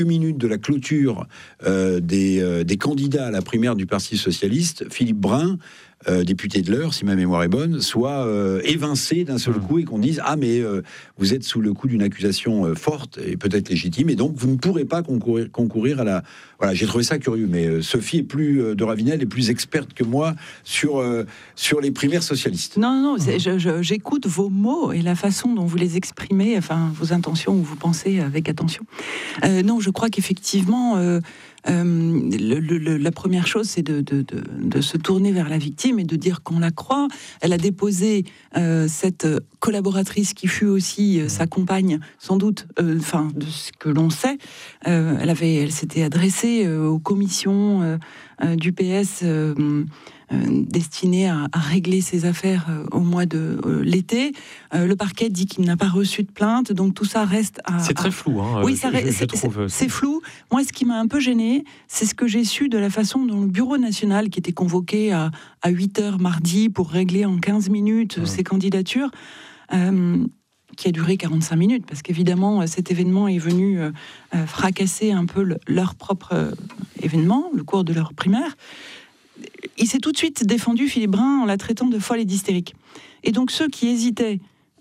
minutes de la clôture des candidats à la primaire du Parti socialiste, Philippe Brun, député de l'Eure, si ma mémoire est bonne, soit évincé d'un seul coup et qu'on dise « Ah, mais vous êtes sous le coup d'une accusation forte et peut-être légitime, et donc vous ne pourrez pas concourir à la... » Voilà, j'ai trouvé ça curieux, mais Sophie de Ravinel est plus experte que moi sur les primaires socialistes. Non, j'écoute vos mots et la façon dont vous les exprimez, enfin, vos intentions ou vous pensez avec attention. Non, je crois qu'effectivement... la première chose, c'est de se tourner vers la victime et de dire qu'on la croit. Elle a déposé cette collaboratrice qui fut aussi sa compagne, sans doute, de ce que l'on sait. Elle s'était adressée aux commissions du PS destiné à régler ses affaires au mois de l'été. Le parquet dit qu'il n'a pas reçu de plainte, donc tout ça reste à... C'est très flou, hein, oui, je trouve. C'est flou. Moi, ce qui m'a un peu gênée, c'est ce que j'ai su de la façon dont le Bureau national, qui était convoqué à 8h mardi pour régler en 15 minutes ses candidatures, qui a duré 45 minutes, parce qu'évidemment, cet événement est venu fracasser un peu leur propre événement, le cours de leur primaire. Il s'est tout de suite défendu, Philippe Brun, en la traitant de folle et d'hystérique. Et donc ceux qui hésitaient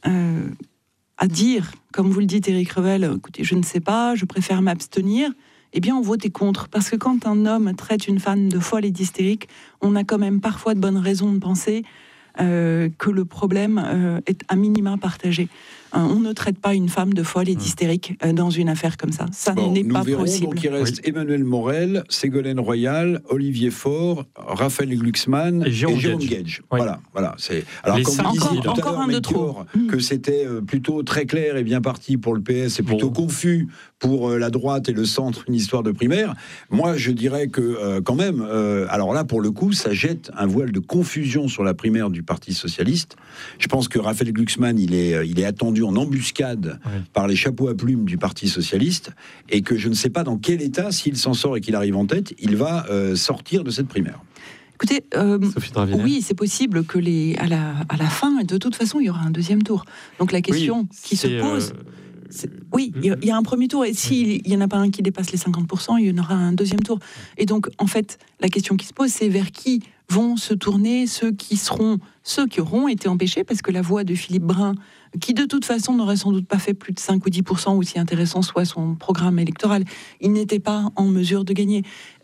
à dire, comme vous le dites, Éric Revel, écoutez, je ne sais pas, je préfère m'abstenir, eh bien on votait contre. Parce que quand un homme traite une femme de folle et d'hystérique, on a quand même parfois de bonnes raisons de penser que le problème est à minima partagé. On ne traite pas une femme de folle et d'hystérique dans une affaire comme ça. Ça n'est pas possible. Donc il reste Emmanuel Morel, Ségolène Royal, Olivier Faure, Raphaël Glucksmann et Jérôme Guedj. Oui. Voilà. C'est... Alors, comme vous disiez tout à l'heure, Melchior, que c'était plutôt très clair et bien parti pour le PS et plutôt confus pour la droite et le centre, une histoire de primaire. Moi, je dirais que quand même, alors là, pour le coup, ça jette un voile de confusion sur la primaire du Parti socialiste. Je pense que Raphaël Glucksmann, il est attendu en embuscade par les chapeaux à plumes du Parti socialiste, et que je ne sais pas dans quel état, s'il s'en sort et qu'il arrive en tête, il va sortir de cette primaire. Écoutez, oui, c'est possible que à la fin, de toute façon, il y aura un deuxième tour. Donc la question qui se pose... Oui, il y a un premier tour, et s'il n'y en a pas un qui dépasse les 50%, il y en aura un deuxième tour. Et donc, en fait, la question qui se pose, c'est vers qui vont se tourner ceux qui auront été empêchés, parce que la voix de Philippe Brun, qui de toute façon n'aurait sans doute pas fait plus de 5 ou 10%, aussi intéressant soit son programme électoral, il n'était pas en mesure de gagner.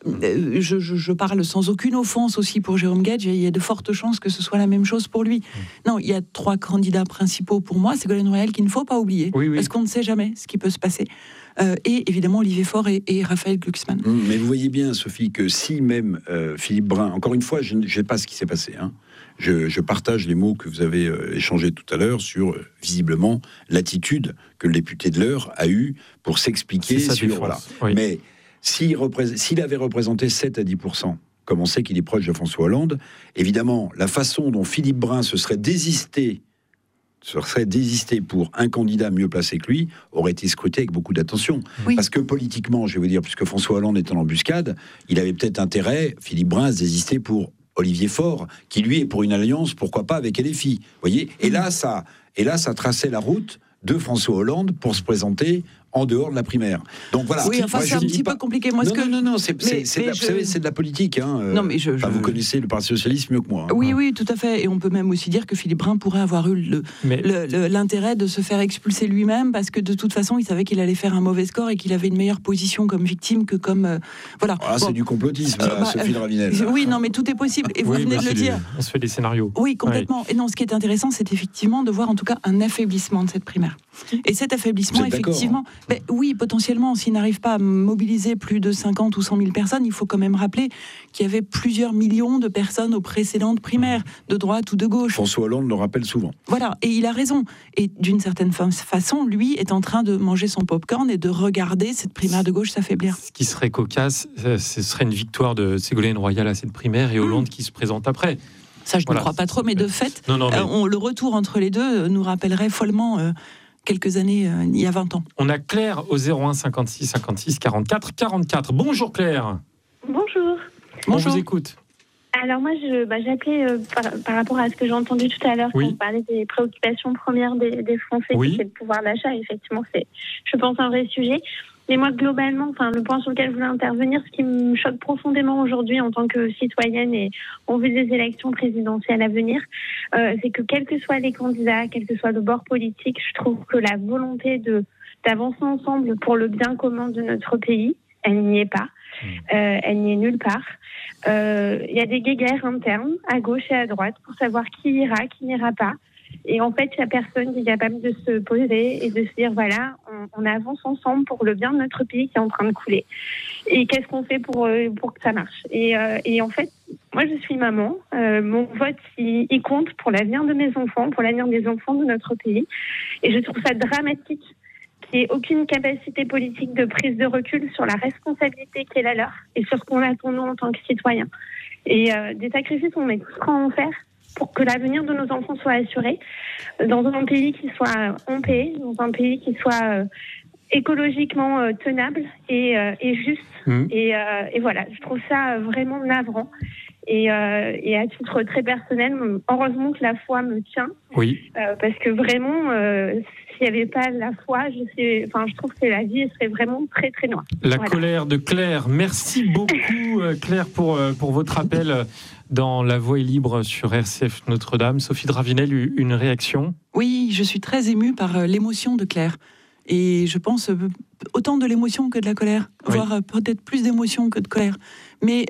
Je parle sans aucune offense aussi pour Jérôme Guedj, il y a de fortes chances que ce soit la même chose pour lui. Non, il y a 3 candidats principaux pour moi, Ségolène Royal qu'il ne faut pas oublier, parce qu'on ne sait jamais ce qui peut se passer. Et évidemment Olivier Faure et Raphaël Glucksmann. Mais vous voyez bien, Sophie, que si même Philippe Brun, encore une fois, je ne sais pas ce qui s'est passé, hein. Je partage les mots que vous avez échangés tout à l'heure sur, visiblement, l'attitude que le député de l'Eure a eue pour s'expliquer sur... Voilà. Oui. Mais s'il avait représenté 7 à 10%, comme on sait qu'il est proche de François Hollande, évidemment, la façon dont Philippe Brun se serait désisté pour un candidat mieux placé que lui, aurait été scruté avec beaucoup d'attention. Oui. Parce que politiquement, je vais vous dire, puisque François Hollande est en embuscade, il avait peut-être intérêt, Philippe Brun, à se désister pour Olivier Faure, qui lui est pour une alliance, pourquoi pas avec LFI. Voyez, et là, ça traçait la route de François Hollande pour se présenter en dehors de la primaire. Donc voilà. Oui, enfin, c'est un petit peu compliqué. Moi, non, c'est de la politique. Hein. Non, mais vous connaissez le Parti socialiste mieux que moi. Hein. Oui, tout à fait. Et on peut même aussi dire que Philippe Brun pourrait avoir eu l'intérêt de se faire expulser lui-même, parce que de toute façon, il savait qu'il allait faire un mauvais score et qu'il avait une meilleure position comme victime que comme... voilà. Ah, c'est du complotisme, Sophie de Ravinel. Oui, non, mais tout est possible. Et vous venez de le dire. On se fait des scénarios. Oui, complètement. Oui. Et non, ce qui est intéressant, c'est effectivement de voir en tout cas un affaiblissement de cette primaire. Et cet affaiblissement, effectivement... oui, potentiellement, s'il n'arrive pas à mobiliser plus de 50 ou 100 000 personnes, il faut quand même rappeler qu'il y avait plusieurs millions de personnes aux précédentes primaires, de droite ou de gauche. François Hollande le rappelle souvent. Voilà, et il a raison. Et d'une certaine façon, lui est en train de manger son popcorn et de regarder cette primaire de gauche s'affaiblir. Ce qui serait cocasse, ce serait une victoire de Ségolène Royal à cette primaire et Hollande qui se présente après. Ça, je ne crois pas trop, mais de fait, le retour entre les deux nous rappellerait follement... quelques années, il y a 20 ans. On a Claire au 01 56 56 44 44. Bonjour Claire. Bonjour. On vous écoute. Alors moi, j'appelais par rapport à ce que j'ai entendu tout à l'heure, quand on parlait des préoccupations premières des Français, qui c'est le pouvoir d'achat. Effectivement, c'est, je pense, un vrai sujet. Mais moi, globalement, le point sur lequel je voulais intervenir, ce qui me choque profondément aujourd'hui en tant que citoyenne et en vue des élections présidentielles à venir, c'est que quels que soient les candidats, quel que soit le bord politique, je trouve que la volonté d'avancer ensemble pour le bien commun de notre pays, elle n'y est pas. Elle n'y est nulle part. Il y a des guéguerres internes à gauche et à droite pour savoir qui ira, qui n'ira pas. Et en fait, il n'y a personne qui est capable de se poser et de se dire, voilà, on avance ensemble pour le bien de notre pays qui est en train de couler. Et qu'est-ce qu'on fait pour que ça marche ? Et en fait, moi, je suis maman. Mon vote, il compte pour l'avenir de mes enfants, pour l'avenir des enfants de notre pays. Et je trouve ça dramatique qu'il n'y ait aucune capacité politique de prise de recul sur la responsabilité qui est la leur et sur ce qu'on attend nous en tant que citoyens. Et des sacrifices, on est tous prêts à en faire pour que l'avenir de nos enfants soit assuré dans un pays qui soit en paix, dans un pays qui soit écologiquement tenable et juste. Et voilà, je trouve ça vraiment navrant. Et à titre très personnel, heureusement que la foi me tient. Oui. Parce que vraiment, s'il n'y avait pas la foi, je trouve que la vie serait vraiment très très noire. La colère de Claire. Merci beaucoup Claire pour votre appel dans La Voix est libre sur RCF Notre-Dame. Sophie Dravinel, une réaction ? Oui, je suis très émue par l'émotion de Claire. Et je pense autant de l'émotion que de la colère, voire peut-être plus d'émotion que de colère. Mais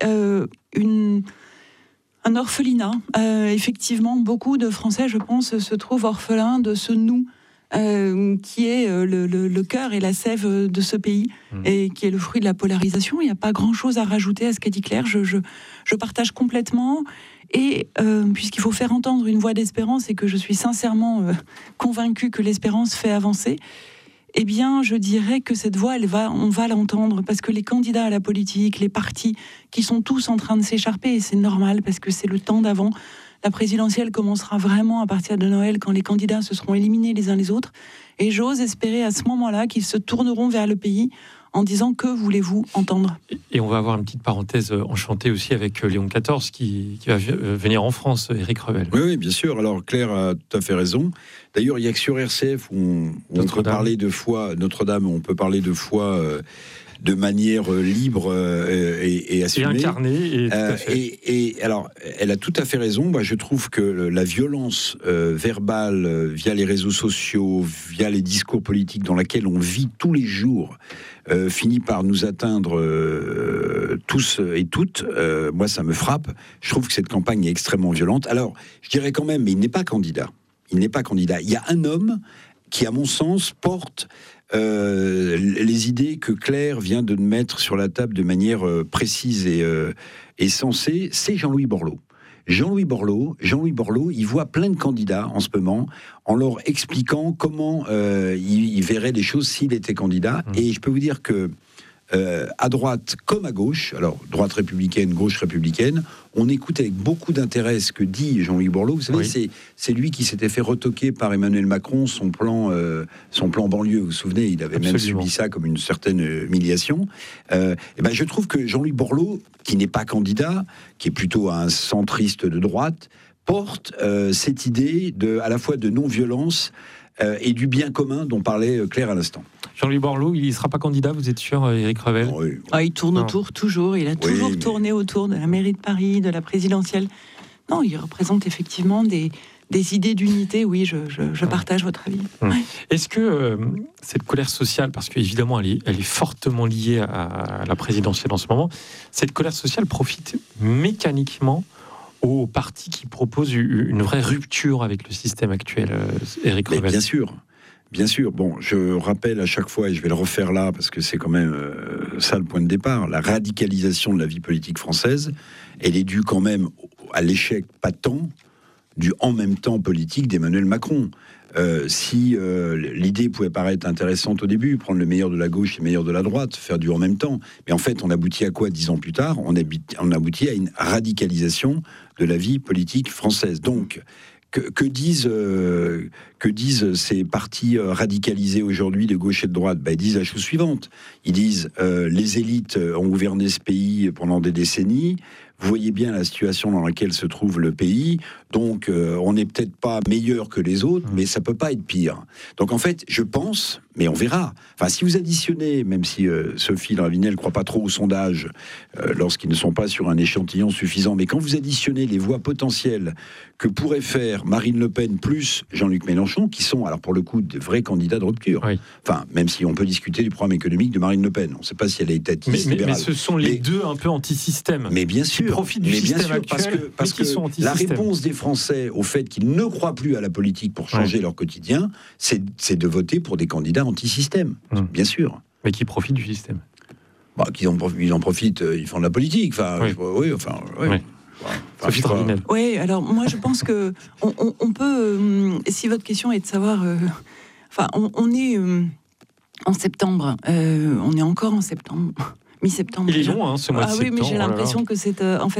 un orphelinat, effectivement, beaucoup de Français, je pense, se trouvent orphelins de ce nous qui est le cœur et la sève de ce pays et qui est le fruit de la polarisation. Il n'y a pas grand-chose à rajouter à ce qu'a dit Claire. Je partage complètement. Et puisqu'il faut faire entendre une voix d'espérance et que je suis sincèrement convaincue que l'espérance fait avancer, eh bien, je dirais que cette voix, on va l'entendre, parce que les candidats à la politique, les partis, qui sont tous en train de s'écharper, et c'est normal, parce que c'est le temps d'avant. La présidentielle commencera vraiment à partir de Noël, quand les candidats se seront éliminés les uns les autres. Et j'ose espérer à ce moment-là qu'ils se tourneront vers le pays en disant « Que voulez-vous entendre ?» Et on va avoir une petite parenthèse enchantée aussi avec Léon XIV qui va venir en France, Éric Revel. Oui, bien sûr. Alors Claire a tout à fait raison. D'ailleurs, il n'y a que sur RCF où on peut parler de foi, Notre-Dame, on peut parler de foi de manière libre et assumée. Et incarnée. Et alors, elle a tout à fait raison. Moi, je trouve que la violence verbale via les réseaux sociaux, via les discours politiques dans laquelle on vit tous les jours, finit par nous atteindre tous et toutes. Moi, ça me frappe. Je trouve que cette campagne est extrêmement violente. Alors, je dirais quand même, mais il n'est pas candidat. Il n'est pas candidat. Il y a un homme qui, à mon sens, porte les idées que Claire vient de mettre sur la table de manière précise et sensée, c'est Jean-Louis Borloo. Jean-Louis Borloo, il voit plein de candidats en ce moment en leur expliquant comment il verrait les choses s'il était candidat. Et je peux vous dire que à droite comme à gauche, alors droite républicaine, gauche républicaine, on écoute avec beaucoup d'intérêt ce que dit Jean-Louis Borloo. Vous savez, c'est lui qui s'était fait retoquer par Emmanuel Macron son plan banlieue. Vous vous souvenez, il avait même subi ça comme une certaine humiliation. Et ben, je trouve que Jean-Louis Borloo, qui n'est pas candidat, qui est plutôt un centriste de droite, porte cette idée à la fois de non-violence et du bien commun dont parlait Claire à l'instant. Jean-Louis Borloo, il ne sera pas candidat, vous êtes sûr, Éric Revel ? Il tourne autour, toujours. Il a toujours tourné autour de la mairie de Paris, de la présidentielle. Non, il représente effectivement des idées d'unité. Oui, je partage votre avis. Est-ce que cette colère sociale, parce qu'évidemment, elle est fortement liée à la présidentielle en ce moment, cette colère sociale profite mécaniquement aux partis qui proposent une vraie rupture avec le système actuel, Éric Revel ? Bien sûr. Bon, je rappelle à chaque fois, et je vais le refaire là, parce que c'est quand même ça le point de départ, la radicalisation de la vie politique française, elle est due quand même à l'échec patent du en même temps politique d'Emmanuel Macron. Si l'idée pouvait paraître intéressante au début, prendre le meilleur de la gauche et le meilleur de la droite, faire du en même temps, mais en fait, on aboutit à quoi 10 ans plus tard ? On aboutit à une radicalisation de la vie politique française. Donc, que disent ces partis radicalisés aujourd'hui de gauche et de droite ? Ils disent la chose suivante. Ils disent les élites ont gouverné ce pays pendant des décennies. vous voyez bien la situation dans laquelle se trouve le pays. Donc, on n'est peut-être pas meilleur que les autres, mais ça peut pas être pire. Donc, en fait, je pense, mais on verra. Enfin, si vous additionnez, même si Sophie Dravinel ne croit pas trop aux sondages lorsqu'ils ne sont pas sur un échantillon suffisant, mais quand vous additionnez les voix potentielles que pourrait faire Marine Le Pen plus Jean-Luc Mélenchon, qui sont, alors pour le coup, de vrais candidats de rupture. Oui. Enfin, même si on peut discuter du programme économique de Marine Le Pen. On ne sait pas si elle est étatiste, libérale. Mais ce sont les deux un peu anti-système. Mais bien sûr. Qui profitent du système actuel, parce que la réponse des Français au fait qu'ils ne croient plus à la politique pour changer leur quotidien, c'est de voter pour des candidats anti-système. Bien sûr. Mais qui profitent du système. Ils en profitent, ils font de la politique. Enfin, oui. Oui, alors moi je pense que on peut, si votre question est de savoir, on est en septembre, on est encore en septembre. Mi-septembre. Il est long, ce mois de septembre. Ah oui, mais j'ai l'impression que c'est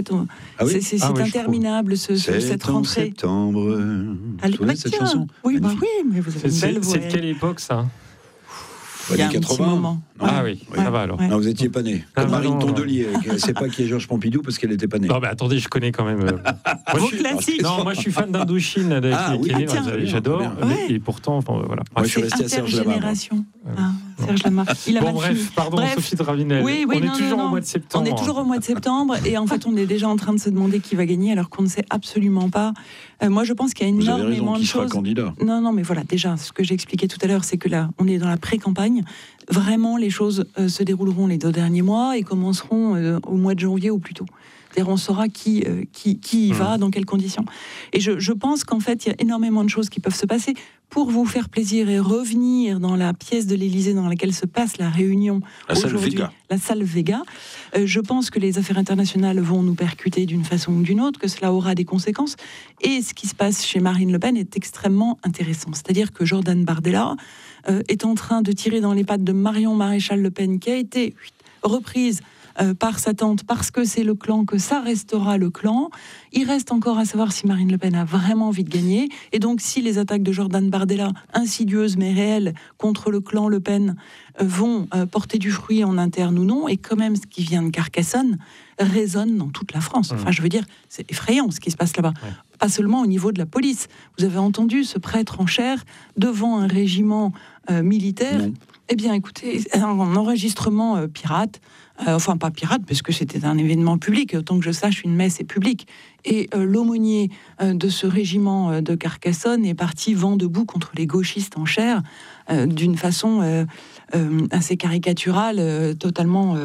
c'est interminable cette rentrée. Septembre. Allez, cette chanson. Oui, mais vous avez une belle voix. C'est de quelle époque ça? Il y a un 80. Petit moment. Ah oui, ça va alors. Non, vous étiez pas né. Comme Marine Tondelier, elle ne sait pas qui est Georges Pompidou parce qu'elle n'était pas née. Non, mais attendez, je connais quand même. Vos classiques. Non, moi je suis fan d'Indochine. J'adore. Et pourtant, voilà. Moi je suis resté à Serge Lama. Serge Lama. Pardon, Sophie Dravinel. Oui, on est toujours au mois de septembre. On est toujours au mois de septembre et en fait, on est déjà en train de se demander qui va gagner alors qu'on ne sait absolument pas. Moi, je pense qu'il y a énormément de choses. Non, mais voilà, déjà, ce que j'expliquais tout à l'heure, c'est que là, on est dans la pré-campagne. Vraiment, les choses se dérouleront les 2 derniers mois et commenceront au mois de janvier ou plus tôt. C'est-à-dire, on saura qui y va, dans quelles conditions. Et je pense qu'en fait, il y a énormément de choses qui peuvent se passer. Pour vous faire plaisir et revenir dans la pièce de l'Élysée dans laquelle se passe la réunion aujourd'hui, la salle Vega, je pense que les affaires internationales vont nous percuter d'une façon ou d'une autre, que cela aura des conséquences. Et ce qui se passe chez Marine Le Pen est extrêmement intéressant. C'est-à-dire que Jordan Bardella est en train de tirer dans les pattes de Marion Maréchal Le Pen, qui a été reprise par sa tante, parce que c'est le clan, que ça restera le clan. Il reste encore à savoir si Marine Le Pen a vraiment envie de gagner. Et donc, si les attaques de Jordan Bardella, insidieuses mais réelles, contre le clan Le Pen, vont porter du fruit en interne ou non, et quand même ce qui vient de Carcassonne résonne dans toute la France. Enfin, je veux dire, c'est effrayant ce qui se passe là-bas. Ouais. Pas seulement au niveau de la police. Vous avez entendu ce prêtre en chair devant un régiment militaire. Non. Eh bien, écoutez, un enregistrement pirate, enfin pas pirate, parce que c'était un événement public, autant que je sache, une messe est publique. Et l'aumônier de ce régiment de Carcassonne est parti vent debout contre les gauchistes en chair, d'une façon assez caricaturale, totalement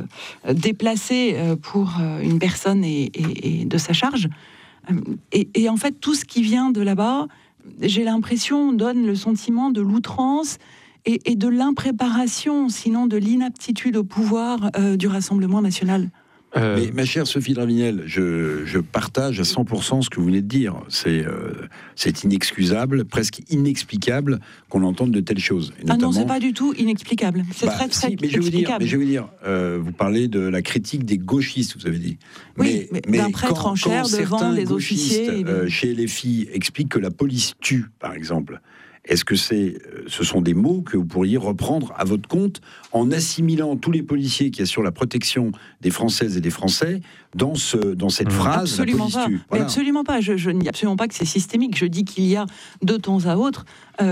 déplacée pour une personne et de sa charge. Et en fait, tout ce qui vient de là-bas, j'ai l'impression, donne le sentiment de l'outrance et de l'impréparation, sinon de l'inaptitude au pouvoir du Rassemblement national. Mais ma chère Sophie Dravinel, je partage à 100% ce que vous venez de dire. C'est inexcusable, presque inexplicable qu'on entende de telles choses. Et notamment... Ah non, c'est pas du tout inexplicable. C'est très explicable. Je veux dire, vous parlez de la critique des gauchistes, vous avez dit. Oui, mais d'un prêtre en chair devant les officiers. Chez les filles expliquent que la police tue, par exemple. Est-ce que ce sont des mots que vous pourriez reprendre à votre compte en assimilant tous les policiers qui assurent la protection des Françaises et des Français dans cette phrase? Absolument pas. Voilà. Mais absolument pas. Je ne dis absolument pas que c'est systémique. Je dis qu'il y a de temps à autre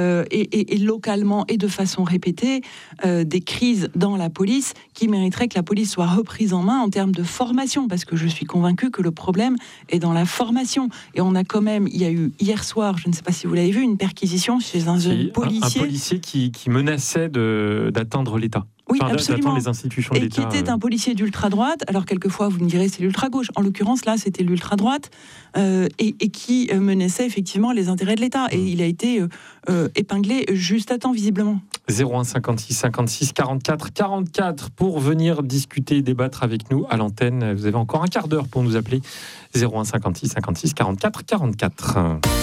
et localement et de façon répétée des crises dans la police qui mériteraient que la police soit reprise en main en termes de formation, parce que je suis convaincue que le problème est dans la formation. Et on a quand même, il y a eu hier soir, je ne sais pas si vous l'avez vu, une perquisition chez un policier. Un policier qui menaçait d'atteindre l'État. Oui, absolument. Les institutions de l'État. Et qui était un policier d'ultra-droite. Alors, quelquefois, vous me direz, c'est l'ultra-gauche. En l'occurrence, là, c'était l'ultra-droite et qui menaçait effectivement les intérêts de l'État. Et il a été épinglé juste à temps, visiblement. 01 56 56 44 44 pour venir discuter et débattre avec nous à l'antenne. Vous avez encore un quart d'heure pour nous appeler. 01 56 56 44 44.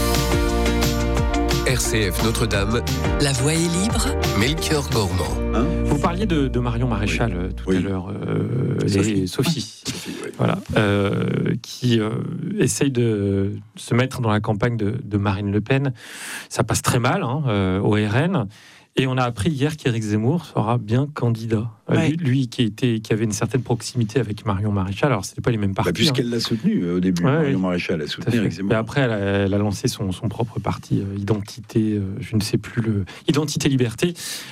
RCF Notre-Dame, la voix est libre. Melchior Gormand. Vous parliez de Marion Maréchal tout à l'heure, Sophie. Voilà, qui essaye de se mettre dans la campagne de Marine Le Pen. Ça passe très mal au RN. Et on a appris hier qu'Éric Zemmour sera bien candidat. Ouais. Lui qui avait une certaine proximité avec Marion Maréchal. Alors, c'était pas les mêmes partis. Puisqu'elle l'a soutenu au début. Marion Maréchal a soutenu Éric Zemmour. Et après, elle a lancé son propre parti, Identité, je ne sais plus, Identité Liberté.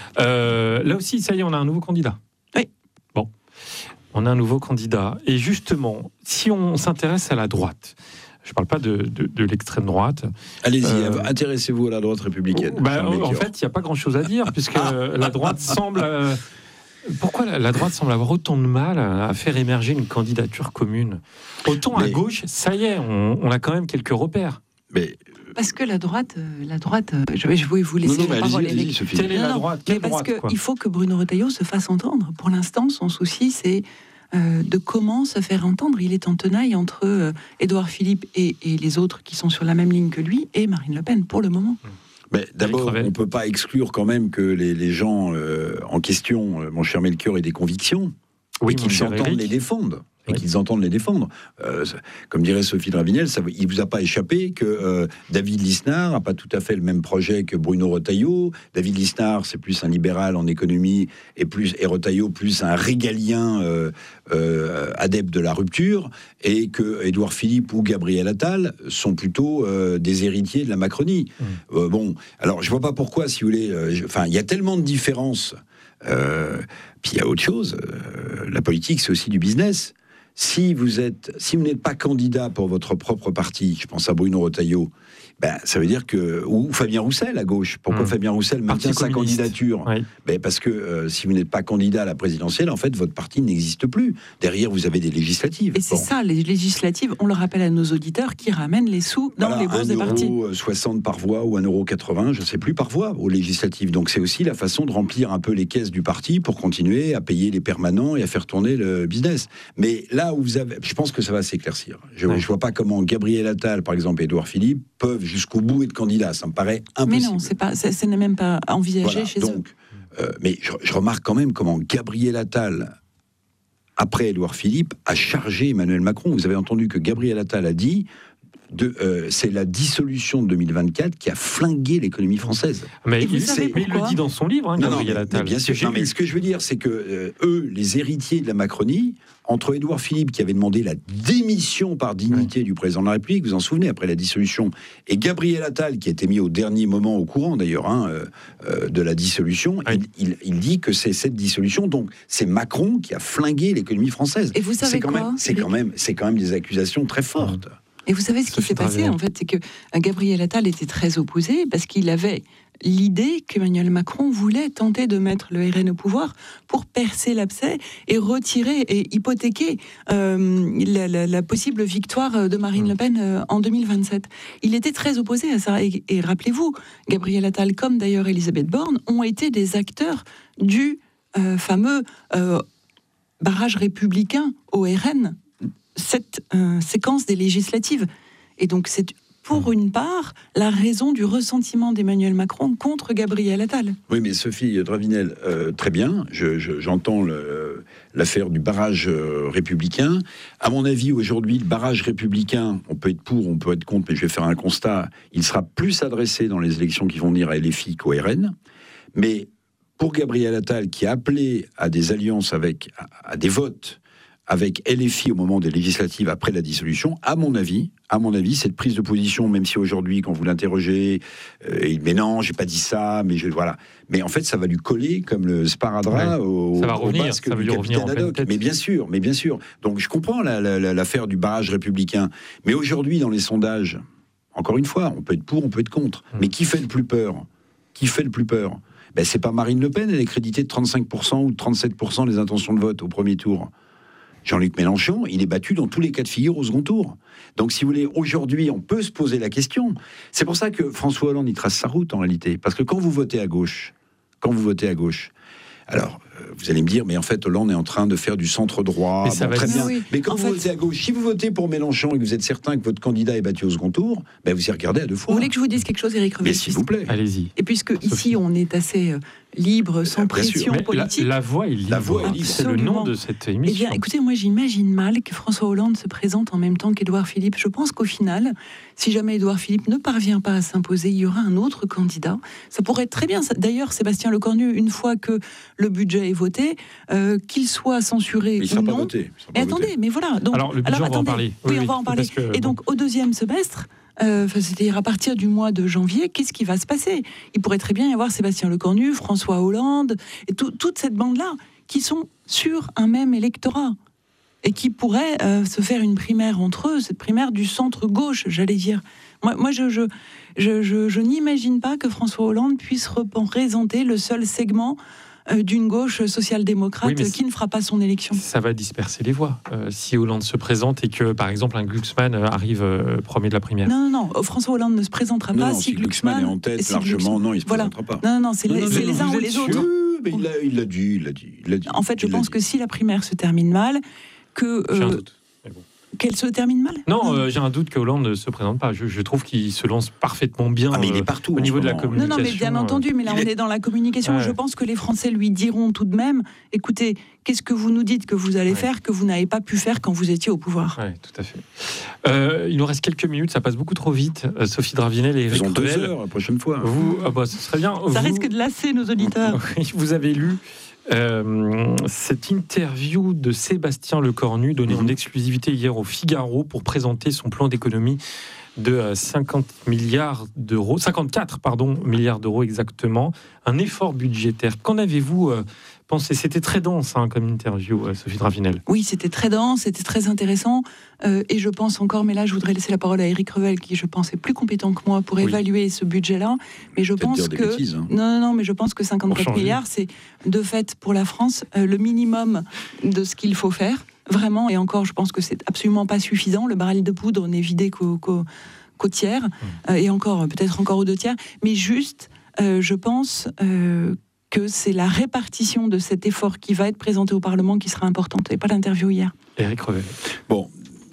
Là aussi, ça y est, on a un nouveau candidat. Oui. Bon, on a un nouveau candidat. Et justement, si on s'intéresse à la droite, je ne parle pas de l'extrême droite. Allez-y, intéressez-vous à la droite républicaine. En fait, il n'y a pas grand-chose à dire, puisque la droite semble... pourquoi la droite semble avoir autant de mal à faire émerger une candidature commune ? Autant à gauche, ça y est, on a quand même quelques repères. Mais... Parce que la droite, je vais vous laisser la parole. Quelle est la droite ? Il faut que Bruno Retailleau se fasse entendre. Pour l'instant, son souci, c'est de comment se faire entendre. Il est en tenaille entre Édouard Philippe et les autres qui sont sur la même ligne que lui et Marine Le Pen, pour le moment. Mais d'abord, on ne peut pas exclure quand même que les gens en question, mon cher Melchior, aient des convictions et qu'ils entendent les défendre. Et qu'ils entendent les défendre. Comme dirait Sophie Dravinel, il ne vous a pas échappé que David Lisnard n'a pas tout à fait le même projet que Bruno Retailleau. David Lisnard, c'est plus un libéral en économie, et Retailleau, plus un régalien adepte de la rupture, et que Édouard Philippe ou Gabriel Attal sont plutôt des héritiers de la Macronie. Alors je ne vois pas pourquoi, si vous voulez... il y a tellement de différences. Puis il y a autre chose. La politique, c'est aussi du business. Si vous n'êtes pas candidat pour votre propre parti, je pense à Bruno Retailleau, ça veut dire que... Ou Fabien Roussel, à gauche. Pourquoi Fabien Roussel maintient sa candidature ? Parce que si vous n'êtes pas candidat à la présidentielle, en fait, votre parti n'existe plus. Derrière, vous avez des législatives. Et c'est ça, les législatives, on le rappelle à nos auditeurs, qui ramènent les sous dans les bourses des partis. 1,60 € par voix ou 1,80 €, je ne sais plus, par voix aux législatives. Donc c'est aussi la façon de remplir un peu les caisses du parti pour continuer à payer les permanents et à faire tourner le business. Mais là où je pense que ça va s'éclaircir. Je ne vois pas comment Gabriel Attal, par exemple, et Édouard Philippe peuvent jusqu'au bout être candidats. Ça me paraît impossible. Mais non, ce n'est même pas envisagé chez eux. Mais je remarque quand même comment Gabriel Attal, après Édouard Philippe, a chargé Emmanuel Macron. Vous avez entendu que Gabriel Attal a dit c'est la dissolution de 2024 qui a flingué l'économie française. Mais il le dit dans son livre, Gabriel Attal. Bien sûr. Mais ce que je veux dire, c'est que eux, les héritiers de la Macronie, entre Édouard Philippe, qui avait demandé la démission par dignité du président de la République, vous vous en souvenez, après la dissolution, et Gabriel Attal, qui a été mis au dernier moment au courant, d'ailleurs, de la dissolution, il dit que c'est cette dissolution, donc c'est Macron qui a flingué l'économie française. Et vous savez c'est quand même des accusations très fortes. Et vous savez ce qui s'est passé, en fait, c'est que Gabriel Attal était très opposé parce qu'il avait l'idée qu'Emmanuel Macron voulait tenter de mettre le RN au pouvoir pour percer l'abcès et retirer et hypothéquer la possible victoire de Marine Le Pen en 2027. Il était très opposé à ça. Et rappelez-vous, Gabriel Attal, comme d'ailleurs Elisabeth Borne, ont été des acteurs du fameux barrage républicain au RN, cette séquence des législatives. Et donc c'est pour une part la raison du ressentiment d'Emmanuel Macron contre Gabriel Attal. Oui, mais Sophie Dravinel, très bien, j'entends l'affaire du barrage républicain. À mon avis, aujourd'hui, le barrage républicain, on peut être pour, on peut être contre, mais je vais faire un constat, il sera plus adressé dans les élections qui vont venir à LFI qu'au RN. Mais pour Gabriel Attal, qui a appelé à des alliances à des votes avec LFI au moment des législatives après la dissolution, à mon avis, cette prise de position, même si aujourd'hui, quand vous l'interrogez, il dit mais non, j'ai pas dit ça, voilà. Mais en fait, ça va lui coller comme le sparadrap au basque du capitaine Haddock. Mais bien sûr. Donc je comprends l'affaire du barrage républicain. Mais aujourd'hui, dans les sondages, encore une fois, on peut être pour, on peut être contre. Mais qui fait le plus peur ? C'est pas Marine Le Pen, elle est créditée de 35% ou de 37% des intentions de vote au premier tour. Jean-Luc Mélenchon, il est battu dans tous les cas de figure au second tour. Donc, si vous voulez, aujourd'hui, on peut se poser la question. C'est pour ça que François Hollande, il trace sa route, en réalité. Parce que quand vous votez à gauche, alors, vous allez me dire, mais en fait, Hollande est en train de faire du centre droit. Très bien. Oui. Mais quand vous votez à gauche, si vous votez pour Mélenchon et que vous êtes certain que votre candidat est battu au second tour, vous y regardez à deux fois. Vous voulez que je vous dise quelque chose, Éric Revel? Mais s'il vous plaît. Allez-y. Et puisque ici, on est assez libre, sans pression politique. La voix est libre. C'est le nom de cette émission. Eh bien, écoutez, moi, j'imagine mal que François Hollande se présente en même temps qu'Édouard Philippe. Je pense qu'au final, si jamais Édouard Philippe ne parvient pas à s'imposer, il y aura un autre candidat. Ça pourrait être très bien. D'ailleurs, Sébastien Lecornu, une fois que le budget est voté, qu'il soit censuré ou non. Voté, et attendez, mais voilà. Donc, alors, le budget, on va en parler. Oui, on va en parler. Et donc, au deuxième semestre, c'est-à-dire à partir du mois de janvier, qu'est-ce qui va se passer? Il pourrait très bien y avoir Sébastien Lecornu, François Hollande, et toute cette bande-là, qui sont sur un même électorat, et qui pourraient se faire une primaire entre eux, cette primaire du centre-gauche, j'allais dire. Moi je n'imagine pas que François Hollande puisse représenter le seul segment d'une gauche social-démocrate qui ne fera pas son élection. Ça va disperser les voix. Si Hollande se présente et que, par exemple, un Glucksmann arrive premier de la primaire. Non, François Hollande ne se présentera pas. Si Glucksmann est en tête largement, non, il ne se présentera pas. Non, c'est les uns ou les autres. Mais il l'a dit. En fait, je pense que si la primaire se termine mal, j'ai un doute. Qu'elle se termine mal? Non, j'ai un doute que Hollande ne se présente pas. Je trouve qu'il se lance parfaitement bien. Mais il est partout au niveau de la communication. Non, mais bien entendu, mais là on est dans la communication. Ouais. Je pense que les Français lui diront tout de même, écoutez, qu'est-ce que vous nous dites que vous allez faire, que vous n'avez pas pu faire quand vous étiez au pouvoir? Oui, tout à fait. Il nous reste quelques minutes, ça passe beaucoup trop vite. Sophie Dravinel et Éric Revel. 2 heures la prochaine fois. Ce serait bien. Ça risque de lasser nos auditeurs. Vous avez lu cette interview de Sébastien Lecornu donnée en exclusivité hier au Figaro pour présenter son plan d'économie de 54 milliards d'euros exactement, un effort budgétaire. Qu'en avez-vous pensé? C'était très dense comme interview, Sophie Dravinel. Oui, c'était très dense, c'était très intéressant, et je pense encore, mais là je voudrais laisser la parole à Éric Revel, qui je pense est plus compétent que moi pour évaluer ce budget-là, mais je pense que... Bêtises, hein. Non, mais je pense que 54 milliards, c'est de fait pour la France le minimum de ce qu'il faut faire. Vraiment, et encore, je pense que c'est absolument pas suffisant. Le baril de poudre n'est vidé qu'au tiers, et encore, peut-être encore aux 2 tiers. Mais juste, je pense que c'est la répartition de cet effort qui va être présenté au Parlement qui sera importante, et pas l'interview hier. Éric Revel. Bon,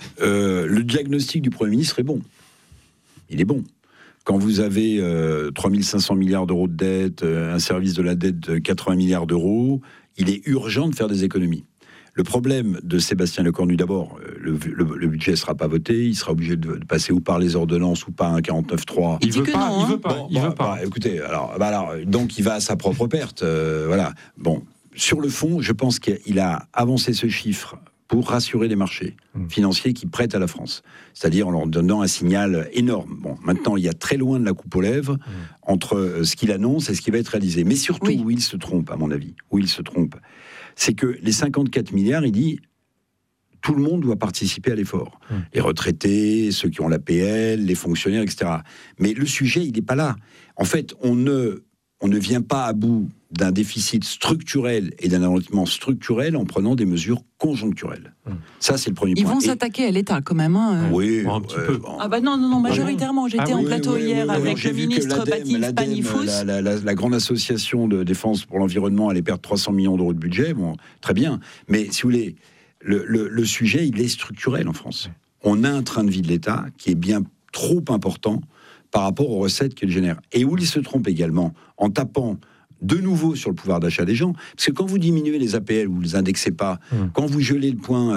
le diagnostic du Premier ministre est bon. Il est bon. Quand vous avez 3500 milliards d'euros de dette, un service de la dette de 80 milliards d'euros, il est urgent de faire des économies. Le problème de Sébastien Lecornu, d'abord, le budget ne sera pas voté, il sera obligé de passer ou par les ordonnances ou par un 49.3. Il veut pas. Écoutez, donc il va à sa propre perte. Voilà. Bon, sur le fond, je pense qu'il a avancé ce chiffre pour rassurer les marchés financiers qui prêtent à la France. C'est-à-dire en leur donnant un signal énorme. Bon, maintenant, il y a très loin de la coupe aux lèvres entre ce qu'il annonce et ce qui va être réalisé. Mais surtout, où il se trompe, à mon avis, c'est que les 54 milliards, il dit, tout le monde doit participer à l'effort. Les retraités, ceux qui ont l'APL, les fonctionnaires, etc. Mais le sujet, il n'est pas là. En fait, on ne vient pas à bout d'un déficit structurel et d'un endettement structurel en prenant des mesures conjoncturelles. Ça, c'est le premier point. Ils vont s'attaquer à l'État, quand même. Oui, un petit peu. Ah bah non, majoritairement. J'étais en plateau hier avec le ministre Baptiste Panifous. La grande association de défense pour l'environnement allait perdre 300 millions d'euros de budget. Bon, très bien. Mais si vous voulez, le sujet, il est structurel en France. On a un train de vie de l'État qui est bien trop important par rapport aux recettes qu'il génère. Et où il se trompe également, en tapant de nouveau sur le pouvoir d'achat des gens, parce que quand vous diminuez les APL, vous ne les indexez pas, quand vous gelez le point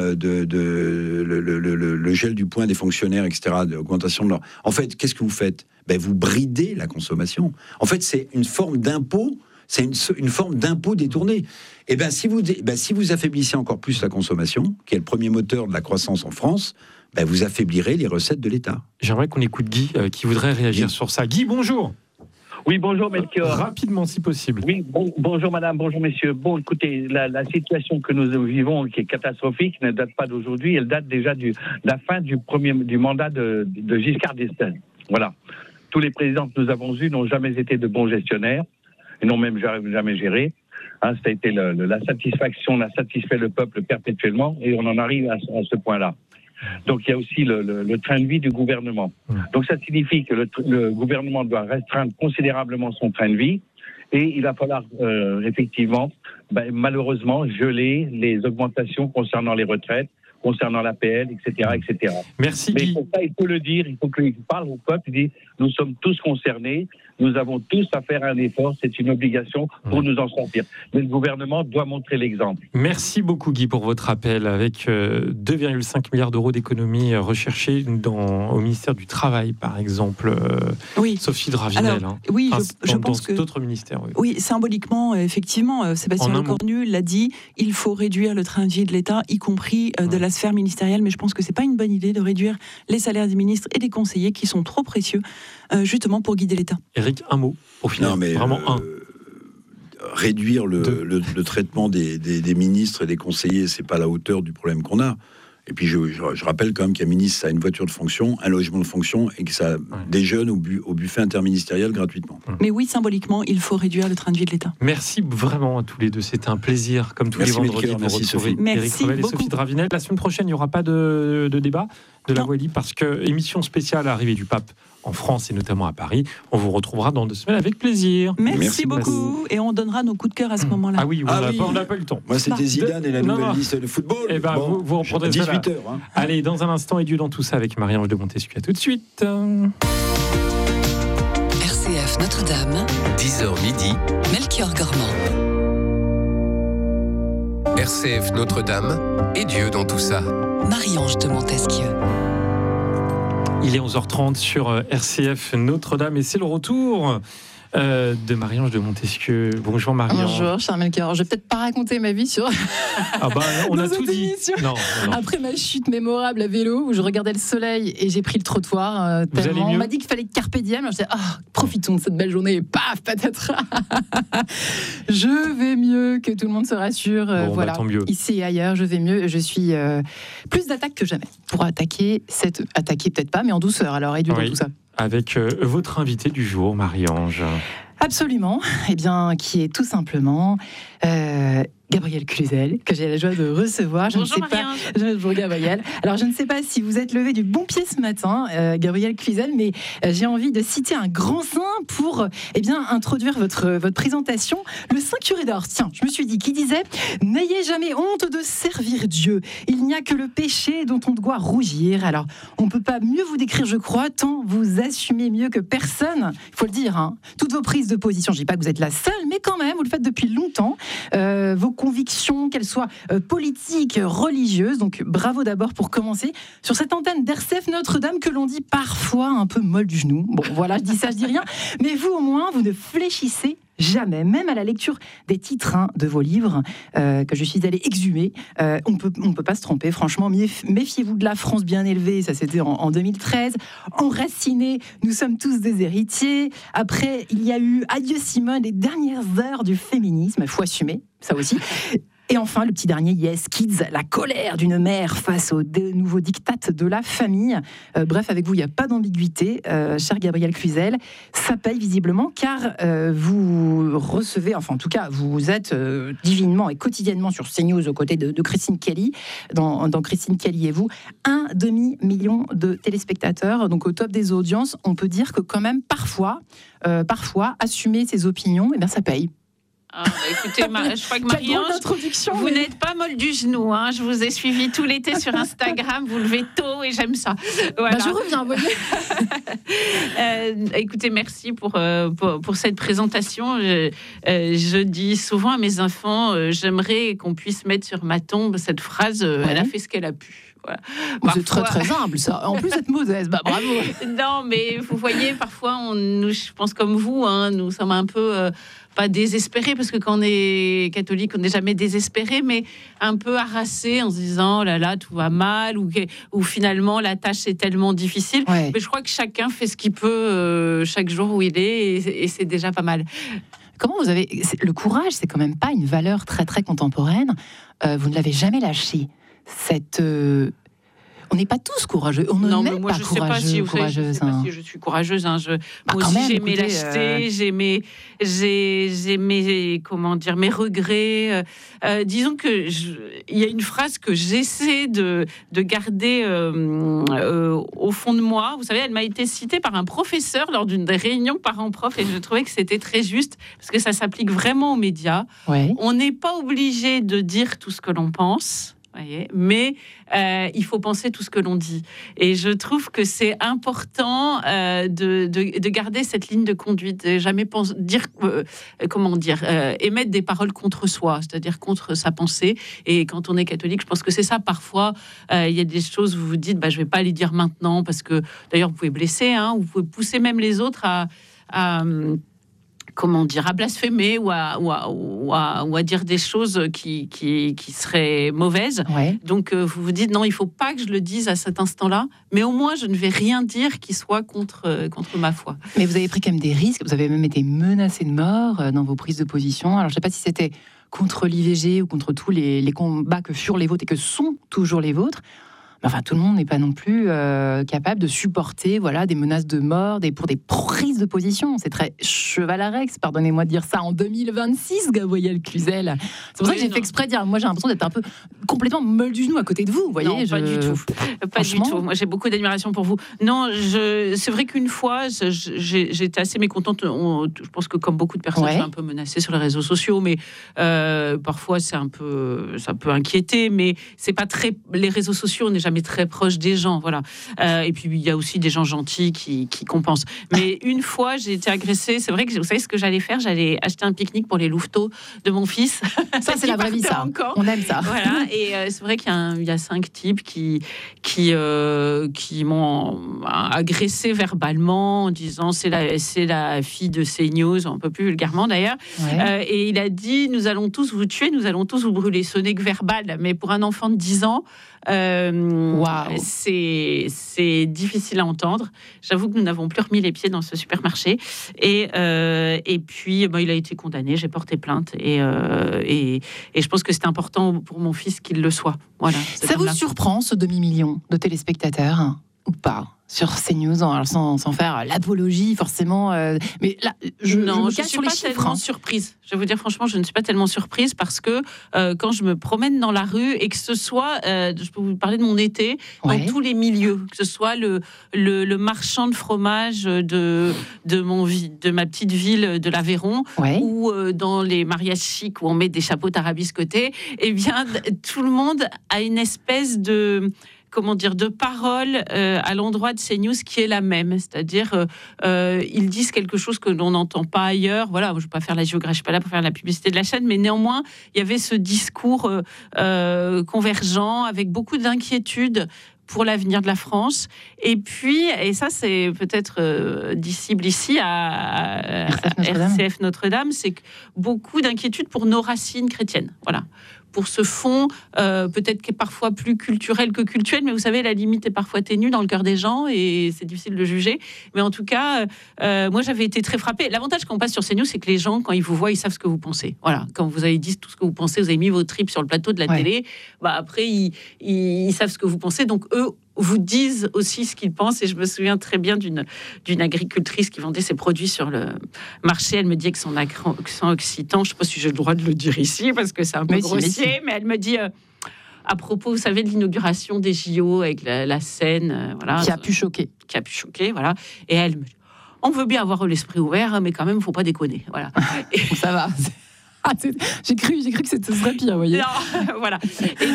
le gel du point des fonctionnaires, etc., d'augmentation de leur... En fait, qu'est-ce que vous faites? Vous bridez la consommation. En fait, c'est une forme d'impôt, c'est une forme d'impôt détourné. Et si vous affaiblissez encore plus la consommation, qui est le premier moteur de la croissance en France, vous affaiblirez les recettes de l'État. J'aimerais qu'on écoute Guy, qui voudrait réagir sur ça. Guy, bonjour. Oui, bonjour Melchior. Rapidement, si possible. Oui, bonjour madame, bonjour messieurs. Bon, écoutez, la situation que nous vivons, qui est catastrophique, ne date pas d'aujourd'hui, elle date déjà de la fin du mandat de Giscard d'Estaing. Voilà. Tous les présidents que nous avons eus n'ont jamais été de bons gestionnaires, et n'ont même jamais géré. Ça a été la satisfaction, on a satisfait le peuple perpétuellement, et on en arrive à ce point-là. Donc il y a aussi le train de vie du gouvernement. Donc ça signifie que le gouvernement doit restreindre considérablement son train de vie Et il va falloir effectivement, malheureusement, geler les augmentations concernant les retraites, concernant l'APL, etc., etc. Merci Guy. Mais pour ça, il faut le dire, il faut qu'il parle au peuple, il dit, nous sommes tous concernés, nous avons tous à faire un effort, c'est une obligation pour nous en sortir. Mais le gouvernement doit montrer l'exemple. Merci beaucoup Guy pour votre appel. Avec 2,5 milliards d'euros d'économies recherchées au ministère du Travail, par exemple. Oui. Sophie Dravinel. Alors, oui, je pense que d'autres ministères. Oui, symboliquement, effectivement, Sébastien Lecornu l'a dit, il faut réduire le train de vie de l'État, y compris de la sphère ministérielle, mais je pense que c'est pas une bonne idée de réduire les salaires des ministres et des conseillers qui sont trop précieux, justement pour guider l'État. Eric, un mot pour finir. Non, mais vraiment réduire le traitement des ministres et des conseillers, c'est pas à la hauteur du problème qu'on a. Et puis je rappelle quand même qu'un ministre, ça a une voiture de fonction, un logement de fonction, et que ça déjeune au buffet interministériel gratuitement. Mais oui, symboliquement, il faut réduire le train de vie de l'État. Merci vraiment à tous les deux. C'était un plaisir, comme tous les vendredis, de retrouver Éric Revel et Sophie Dravinel. La semaine prochaine, il n'y aura pas de débat de la Wally, parce que émission spéciale Arrivée du Pape en France et notamment à Paris. On vous retrouvera dans 2 semaines avec plaisir. Merci beaucoup. Et on donnera nos coups de cœur à ce moment-là. Ah oui, on n'a pas eu le temps. Moi, c'était Zidane et la nouvelle liste de football. Eh ben, vous reprendrez 18h. Allez, dans un instant, et Dieu dans tout ça avec Marie-Ange de Montesquieu. À tout de suite. RCF Notre-Dame, 10h midi, Melchior Gormand. RCF Notre-Dame, et Dieu dans tout ça. Marie-Ange de Montesquieu. Il est 11h30 sur RCF Notre-Dame et c'est le retour de Marie-Ange de Montesquieu. Bonjour Marie-Ange. Bonjour, cher Melchior. Je vais peut-être pas raconter ma vie sur. On a tout dit. Non. Après ma chute mémorable à vélo où je regardais le soleil et j'ai pris le trottoir. Tellement. On m'a dit qu'il fallait carpe diem. Je disais, profitons de cette belle journée. Et paf, patatras. Je vais mieux, que tout le monde se rassure. Voilà. Tant mieux. Ici et ailleurs, je vais mieux. Je suis plus d'attaque que jamais pour attaquer peut-être pas, mais en douceur. Alors, et du tout ça. Avec votre invité du jour, Marie-Ange. Absolument, qui est tout simplement Gabrielle Cluzel, que j'ai la joie de recevoir. Bonjour Marie-Ange. Bonjour Gabrielle. Alors je ne sais pas si vous êtes levé du bon pied ce matin, Gabrielle Cluzel, mais j'ai envie de citer un grand saint pour introduire votre présentation. Le Saint Curé d'Ars, tiens, je me suis dit, qui disait « N'ayez jamais honte de servir Dieu. Il n'y a que le péché dont on doit rougir. » Alors, on ne peut pas mieux vous décrire, je crois, tant vous assumez mieux que personne, il faut le dire, toutes vos prises de position. Je ne dis pas que vous êtes la seule, mais quand même, vous le faites depuis longtemps. Vos convictions, qu'elles soient politiques, religieuses. Donc bravo d'abord pour commencer sur cette antenne d'RCF Notre-Dame que l'on dit parfois un peu molle du genou. Bon voilà, je dis rien. Mais vous au moins, vous ne fléchissez jamais, même à la lecture des titres de vos livres que je suis allée exhumer. On peut pas se tromper, franchement. Méfiez-vous de la France bien élevée, ça c'était en 2013. Enracinés, nous sommes tous des héritiers. Après, il y a eu Adieu Simone, les dernières heures du féminisme, il faut assumer, ça aussi. Et enfin, le petit dernier, Yes Kids, la colère d'une mère face aux nouveaux diktats de la famille. Bref, avec vous, il n'y a pas d'ambiguïté, cher Gabrielle Cluzel. Ça paye visiblement, car vous recevez, enfin en tout cas, vous êtes divinement et quotidiennement sur CNews aux côtés de Christine Kelly, dans Christine Kelly et vous, 1,5 million de téléspectateurs, donc au top des audiences. On peut dire que quand même, parfois, assumer ses opinions, ça paye. Écoutez, je crois que Marie-Ange, vous n'êtes pas molle du genou. Je vous ai suivi tout l'été sur Instagram. Vous levez tôt et j'aime ça. Voilà. Je reviens, vous voyez. Écoutez, merci pour cette présentation. Je dis souvent à mes enfants, j'aimerais qu'on puisse mettre sur ma tombe cette phrase, elle a fait ce qu'elle a pu. Voilà. C'est très très humble ça. En plus être modeste, bravo. Non, mais vous voyez, parfois, je pense comme vous, nous sommes un peu pas désespérés, parce que quand on est catholique, on n'est jamais désespéré, mais un peu harassé en se disant, oh là là, tout va mal, ou finalement la tâche est tellement difficile. Ouais. Mais je crois que chacun fait ce qu'il peut chaque jour où il est, et c'est déjà pas mal. Comment vous avez... Le courage, c'est quand même pas une valeur très très contemporaine. Vous ne l'avez jamais lâché. On n'est pas tous courageux. On non, n'est mais moi, pas je sais pas si je suis courageuse. Hein. Moi aussi, j'ai mes lâchetés, j'ai mes mes regrets. Disons que il y a une phrase que j'essaie de garder au fond de moi. Vous savez, elle m'a été citée par un professeur lors d'une réunion parents-prof et je trouvais que c'était très juste parce que ça s'applique vraiment aux médias. Ouais. On n'est pas obligé de dire tout ce que l'on pense. Mais il faut penser tout ce que l'on dit. Et je trouve que c'est important de garder cette ligne de conduite. Jamais émettre des paroles contre soi, c'est-à-dire contre sa pensée. Et quand on est catholique, je pense que c'est ça. Parfois, il y a des choses où vous vous dites, je ne vais pas les dire maintenant, parce que d'ailleurs, vous pouvez blesser, hein, vous pouvez pousser même les autres à blasphémer ou à dire des choses qui seraient mauvaises. Ouais. Donc, vous vous dites, non, il ne faut pas que je le dise à cet instant-là, mais au moins, je ne vais rien dire qui soit contre ma foi. Mais vous avez pris quand même des risques, vous avez même été menacé de mort dans vos prises de position. Alors, je ne sais pas si c'était contre l'IVG ou contre tous les combats que furent les vôtres et que sont toujours les vôtres. Enfin, tout le monde n'est pas non plus capable de supporter des menaces de mort pour des prises de position. C'est très chevaleresque, pardonnez-moi de dire ça, en 2026, Gabrielle Cluzel. C'est pour ça que j'ai fait exprès de dire, moi j'ai l'impression d'être un peu complètement molle du genou à côté de vous. Vous voyez, non, pas du tout. Pas du tout. Moi j'ai beaucoup d'admiration pour vous. Non, c'est vrai qu'une fois, j'étais assez mécontente. Je pense que comme beaucoup de personnes, je suis un peu menacée sur les réseaux sociaux, mais parfois ça peut inquiéter, mais c'est pas très... Les réseaux sociaux, on n'est jamais très proche des gens, voilà. Et puis il y a aussi des gens gentils qui compensent. Mais une fois, j'ai été agressée. C'est vrai que vous savez ce que j'allais faire ? J'allais acheter un pique-nique pour les louveteaux de mon fils. Ça c'est la vraie vie, ça. Encore. On aime ça. Voilà. Et c'est vrai qu'il y a 5 types qui m'ont agressé verbalement en disant c'est la fille de CNews, un peu plus vulgairement d'ailleurs. Ouais. Et il a dit nous allons tous vous tuer, nous allons tous vous brûler. Ce n'est que verbal, mais pour un enfant de 10 ans. C'est difficile à entendre. J'avoue que nous n'avons plus remis les pieds dans ce supermarché. Et puis, il a été condamné. J'ai porté plainte. Et je pense que c'est important pour mon fils qu'il le soit. Voilà. Ça vous surprend, ce demi-million de téléspectateurs, ou pas ? Sur CNews, sans faire l'apologie forcément, mais là, je suis pas tellement surprise. Je vais vous dire franchement, je ne suis pas tellement surprise parce que quand je me promène dans la rue et que ce soit, je peux vous parler de mon été, dans tous les milieux, que ce soit le marchand de fromage de ma petite ville de l'Aveyron, ou dans les mariages chics où on met des chapeaux tarabiscotés, eh bien tout le monde a une espèce de parole à l'endroit de CNews qui est la même. C'est-à-dire, ils disent quelque chose que l'on n'entend pas ailleurs. Voilà, je ne vais pas faire la géographie, je ne suis pas là pour faire la publicité de la chaîne, mais néanmoins, il y avait ce discours convergent avec beaucoup d'inquiétude pour l'avenir de la France. Et puis, et ça c'est peut-être disciple ici à RCF Notre-Dame, c'est que beaucoup d'inquiétude pour nos racines chrétiennes. Voilà. Pour ce fond, peut-être qui est parfois plus culturel que cultuel, mais vous savez, la limite est parfois ténue dans le cœur des gens et c'est difficile de juger. Mais en tout cas, moi, j'avais été très frappée. L'avantage quand on passe sur CNews, c'est que les gens, quand ils vous voient, ils savent ce que vous pensez. Voilà, quand vous avez dit tout ce que vous pensez, vous avez mis vos tripes sur le plateau de la télé, après, ils savent ce que vous pensez. Donc, eux vous disent aussi ce qu'ils pensent. Et je me souviens très bien d'une agricultrice qui vendait ses produits sur le marché. Elle me dit que son accent occitan, je ne sais pas si j'ai le droit de le dire ici, parce que c'est un peu grossier, mais elle me dit... à propos, vous savez, de l'inauguration des JO avec la scène... voilà, qui a pu choquer. Qui a pu choquer, voilà. Et elle me dit, on veut bien avoir l'esprit ouvert, mais quand même, il ne faut pas déconner. Voilà. Et ça va. J'ai cru que ce serait pire, vous voyez. Non, voilà. Et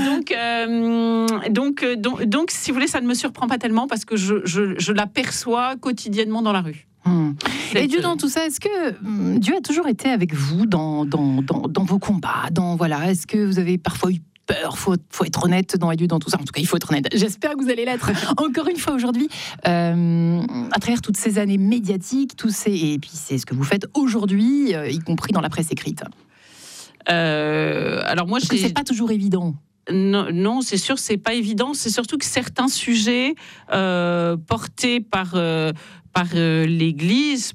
donc, si vous voulez, ça ne me surprend pas tellement parce que je l'aperçois quotidiennement dans la rue. Et Dieu dans tout ça, est-ce que Dieu a toujours été avec vous dans vos combats, est-ce que vous avez parfois eu peur, faut être honnête dans Dieu dans tout ça. En tout cas, il faut être honnête. J'espère que vous allez l'être encore une fois aujourd'hui, à travers toutes ces années médiatiques, et puis c'est ce que vous faites aujourd'hui, y compris dans la presse écrite. Alors moi, c'est pas toujours évident. Non, c'est sûr, c'est pas évident. C'est surtout que certains sujets portés par l'Église,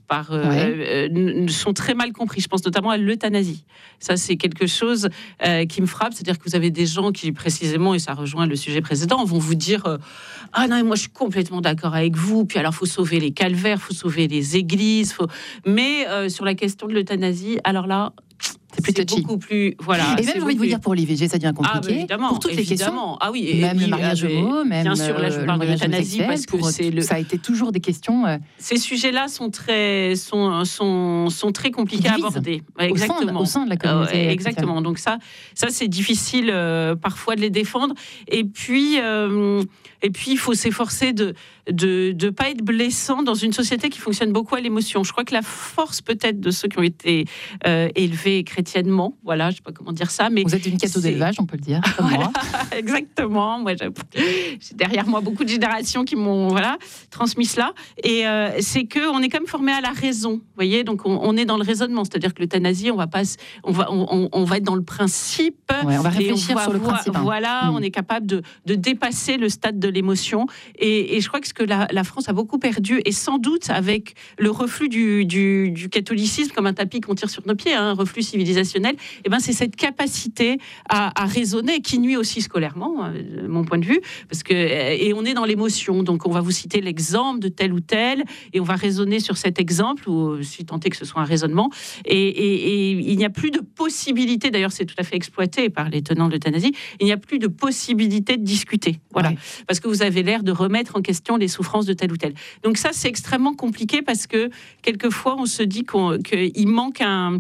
sont très mal compris. Je pense notamment à l'euthanasie. Ça, c'est quelque chose qui me frappe. C'est-à-dire que vous avez des gens qui, précisément, et ça rejoint le sujet précédent, vont vous dire ah non, moi je suis complètement d'accord avec vous. Puis alors, il faut sauver les calvaires, il faut sauver les églises. Mais sur la question de l'euthanasie, alors là, c'est beaucoup plus. Voilà, et même, j'ai envie de vous dire, pour l'IVG, ça devient compliqué. Pour toutes les questions. Ah oui, même le mariage homo, même bien sûr, là, je parle de l'euthanasie parce que ça a été toujours des questions. Ces sujets-là sont très compliqués à aborder. Exactement. Au sein de la communauté. Exactement. Donc ça, c'est difficile parfois de les défendre. Et puis, il faut s'efforcer de pas être blessant dans une société qui fonctionne beaucoup à l'émotion. Je crois que la force peut-être de ceux qui ont été élevés chrétiennement, voilà, je sais pas comment dire ça, mais vous êtes une catho d'élevage, on peut le dire, comme voilà, moi. Exactement. Moi, j'ai derrière moi beaucoup de générations qui m'ont transmis cela. Et c'est que on est quand même formé à la raison, vous voyez. Donc on est dans le raisonnement, c'est-à-dire que l'euthanasie, on va être dans le principe. Ouais, on va réfléchir sur le principe. Voilà, on est capable de dépasser le stade de l'émotion. Et je crois que ce que la France a beaucoup perdu, et sans doute avec le reflux du catholicisme comme un tapis qu'on tire sur nos pieds, un reflux civilisationnel, et c'est cette capacité à raisonner qui nuit aussi scolairement, de mon point de vue, et on est dans l'émotion. Donc on va vous citer l'exemple de tel ou tel, et on va raisonner sur cet exemple, ou si tant est que ce soit un raisonnement, et il n'y a plus de possibilité, d'ailleurs c'est tout à fait exploité par les tenants de l'euthanasie, il n'y a plus de possibilité de discuter, voilà, parce que vous avez l'air de remettre en question les souffrances de tel ou tel. Donc ça, c'est extrêmement compliqué parce que quelquefois, on se dit qu'il manque